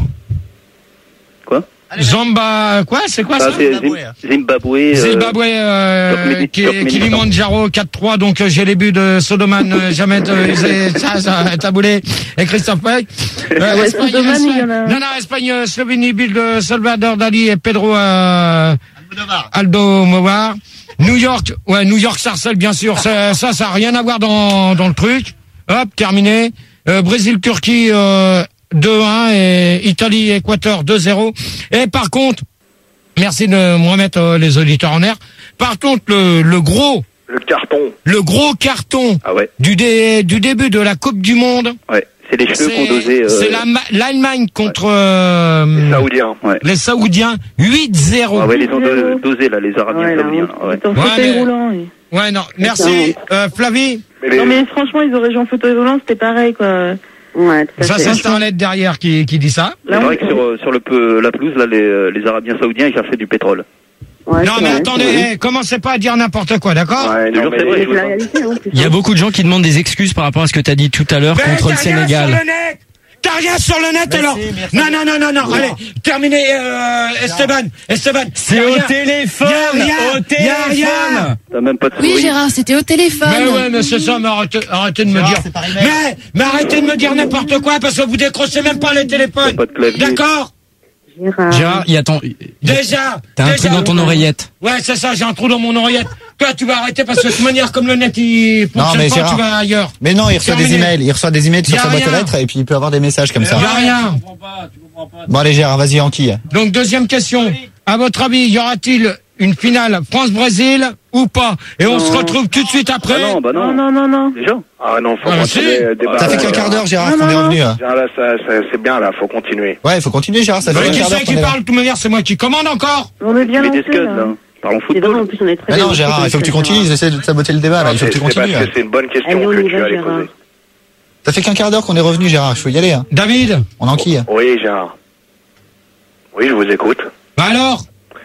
Quoi Zamba, quoi, c'est quoi ah, ça? c'est Zimbabwe. Zimbabwe, euh, euh, Kilimanjaro quatre trois, donc euh, j'ai les buts de Sodoman, euh, Jamet, euh, ça, ça, Taboulé et Christophe Peck. Euh, ouais, Espagne, Sodoman, il y en a... Non, non, Espagne, euh, Slovénie, but de Salvador Dali et Pedro euh, Aldo Movar. New York, ouais, New York Sarcelles, bien sûr, ça, ça, ça a rien à voir dans, dans le truc. Hop, terminé. Euh, Brésil, Turquie, euh, deux un et Italie, Équateur deux zéro. Et par contre, merci de me remettre euh, les auditeurs en air. Par contre, le, le gros, le carton, le gros carton ah ouais. du, dé, du début de la Coupe du Monde. Ouais, c'est les cheveux qu'on dosait. Euh... C'est la, l'Allemagne contre euh, les Saoudiens. Ouais. Les Saoudiens, huit zéro. Ah ouais, les ont do- dosés là, les Arabiens ouais, saoudiens. Ouais, en fauteuil mais... roulant. Oui. Ouais, non, merci. Euh, Flavie. Mais les... Non mais franchement, ils auraient joué en fauteuil roulant, c'était pareil quoi. Ouais, ça c'est Starlet derrière qui, qui dit ça. C'est vrai que sur, sur le peu, la pelouse, là, les, les Arabiens saoudiens, ils cherchaient du pétrole. Ouais, non mais vrai, attendez, hey, commencez pas à dire n'importe quoi, d'accord? Ouais, non, mais vrai, la réalité, hein, il y a beaucoup de gens qui demandent des excuses par rapport à ce que tu as dit tout à l'heure contre le Sénégal. T'as rien sur le net merci, alors merci. Non, non, non, non, non, allez, terminez, euh, Esteban, Esteban. C'est au téléphone, au téléphone. T'as même pas de oui, Gérard, c'était au téléphone. Mais ouais, mais c'est ça, mais arrêtez, arrêtez de me dire. Mais, mais arrêtez de me dire n'importe quoi parce que vous décrochez même pas les téléphones. D'accord? Gérard. Gérard, il y a ton... Déjà. T'as un déjà, truc dans ton oreillette. Ouais, c'est ça, j'ai un trou dans mon oreillette. Toi, tu vas arrêter parce que de toute manière, comme le net, il fonctionne pas, Gérard, tu vas ailleurs. Mais non, il reçoit Terminé. des emails, il reçoit des emails sur sa boîte aux rien. lettres et puis il peut avoir des messages comme ça. Y a rien. Bon allez Gérard, vas-y enquille. Donc deuxième question. À votre avis, y aura-t-il une finale France-Brésil ou pas? Et on non. se retrouve tout de suite après. Ah non, bah non. Non, non, non, non. Déjà? Ah non, faut ah, continuer. Si. Débat, Ça fait qu'un là, quart d'heure Gérard non, qu'on est non, revenu. Là, là, ça, ça, c'est bien là, faut continuer. Ouais, il faut continuer Gérard, ça fait Mais un qui quart d'heure c'est qu'on qui est là. parle? De toute manière, c'est moi qui commande encore. On est bien Mais lancé, des scuds, là. là. Parlons C'est drôle, en football. plus, on est très Mais bien non Gérard, il faut que tu continues, j'essaie de saboter le débat là, il faut que tu C'est- c'est continues. parce que c'est une bonne question Allez, on que y tu va, allais Gérard. poser. Ça fait qu'un quart d'heure qu'on est revenu Gérard, il faut y aller. Hein. David. On enquille. Oui, Gérard. Oui, je vous écoute. Bah alors?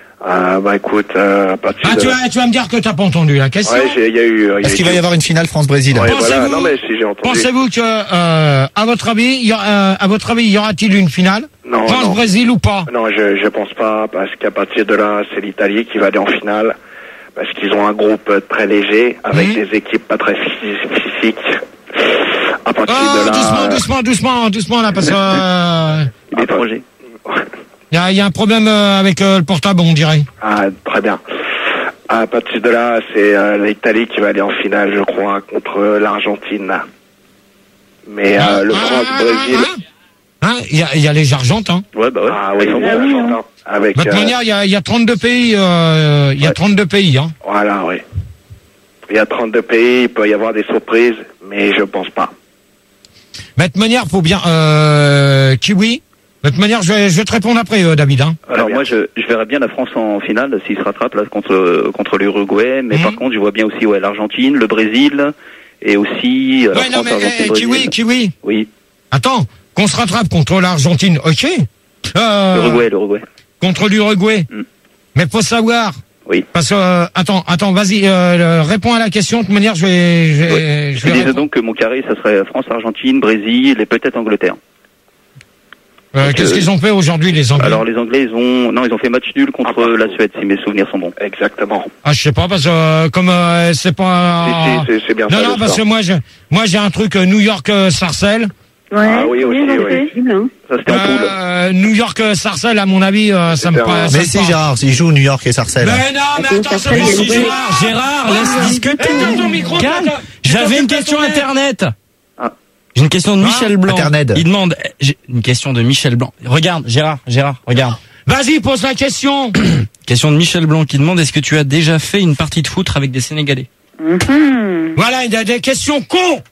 Ah, bah écoute, euh, à partir Ah, de... tu vas, tu vas me dire que t'as pas entendu la question. Ouais, j'ai- il y a eu... il y a Est-ce eu- qu'il va y avoir une finale France-Brésil? Ouais, Pensez-vous- voilà. Non, mais si j'ai entendu. Pensez-vous que, euh, à votre avis, y a, euh, à votre avis, y aura-t-il une finale? Non, France-Brésil ou pas? Non, je, je pense pas, parce qu'à partir de là, c'est l'Italie qui va aller en finale, parce qu'ils ont un groupe très léger, avec Mmh. des équipes pas très phys- physiques. À partir Oh, de là... doucement, doucement, doucement, doucement là, parce que, euh, Il est étranger. y a, y a un problème euh, avec euh, le portable, on dirait. Ah, très bien. À partir de là, c'est euh, l'Italie qui va aller en finale, je crois, contre l'Argentine. Mais euh, le France-Brésil... Hein? Il y a, y a les Argentins. Ouais, bah ouais. Ah oui, Ils sont les bons. Argentins. Avec, De toute euh, manière, il y a, y a trente-deux pays, euh, il y a Ouais. trente-deux pays, hein. Voilà, oui. Il y a trente-deux pays, il peut y avoir des surprises, mais je pense pas. Mais de toute manière, faut bien, euh, Kiwi. De toute manière, je vais, je vais te répondre après, euh, David, hein. Alors moi, je, je verrais bien la France en finale s'il se rattrape là contre contre l'Uruguay, mais Mhm. par contre, je vois bien aussi ouais l'Argentine, le Brésil et aussi euh, la Ouais, non, France, mais, Argentine, eh, Brésil. Kiwi, Kiwi. Oui, Attends, qu'on se rattrape contre l'Argentine, ok. Euh, l'Uruguay, l'Uruguay. Contre l'Uruguay. Mm. Mais faut savoir. Oui. Parce que, euh, attends, attends, vas-y, euh, réponds à la question. De toute manière, je vais, je vais, Oui. je Je vais disais répondre. donc que mon carré, ça serait France, Argentine, Brésil et peut-être Angleterre. Euh, Donc, Qu'est-ce euh, qu'ils ont fait aujourd'hui, les Anglais? Alors les Anglais, ils ont non, ils ont fait match nul contre la Suède, si mes souvenirs sont bons. Exactement. Ah, je sais pas, parce que euh, comme euh, c'est pas... Si, si, c'est- c'est bien Non, ça, non, le parce score. que moi, je, moi j'ai un truc euh, New York-Sarcelles. Ouais, Ah oui, aussi, ils ont oui. fait. Ça c'était en poule. Euh, New York-Sarcelles, à mon avis, euh, ça me C'était un- paraît... ça Mais me si, parle. Gérard, s'il joue New York et Sarcelles. Mais non, mais attends, c'est Sarcelles, bon, il y a si une Gérard, Gérard, laisse discuter. Éteins ton micro, Calme. t'as- J'avais une t'as- question t'as- internet. Ah. J'ai une question de Ah, Michel Blanc. Internet. Il demande, eh, j'ai une question de Michel Blanc. Regarde, Gérard, Gérard, regarde. Vas-y, pose la question. Question de Michel Blanc qui demande, est-ce que tu as déjà fait une partie de foot avec des Sénégalais? Mhm. Voilà, il y a des questions cons.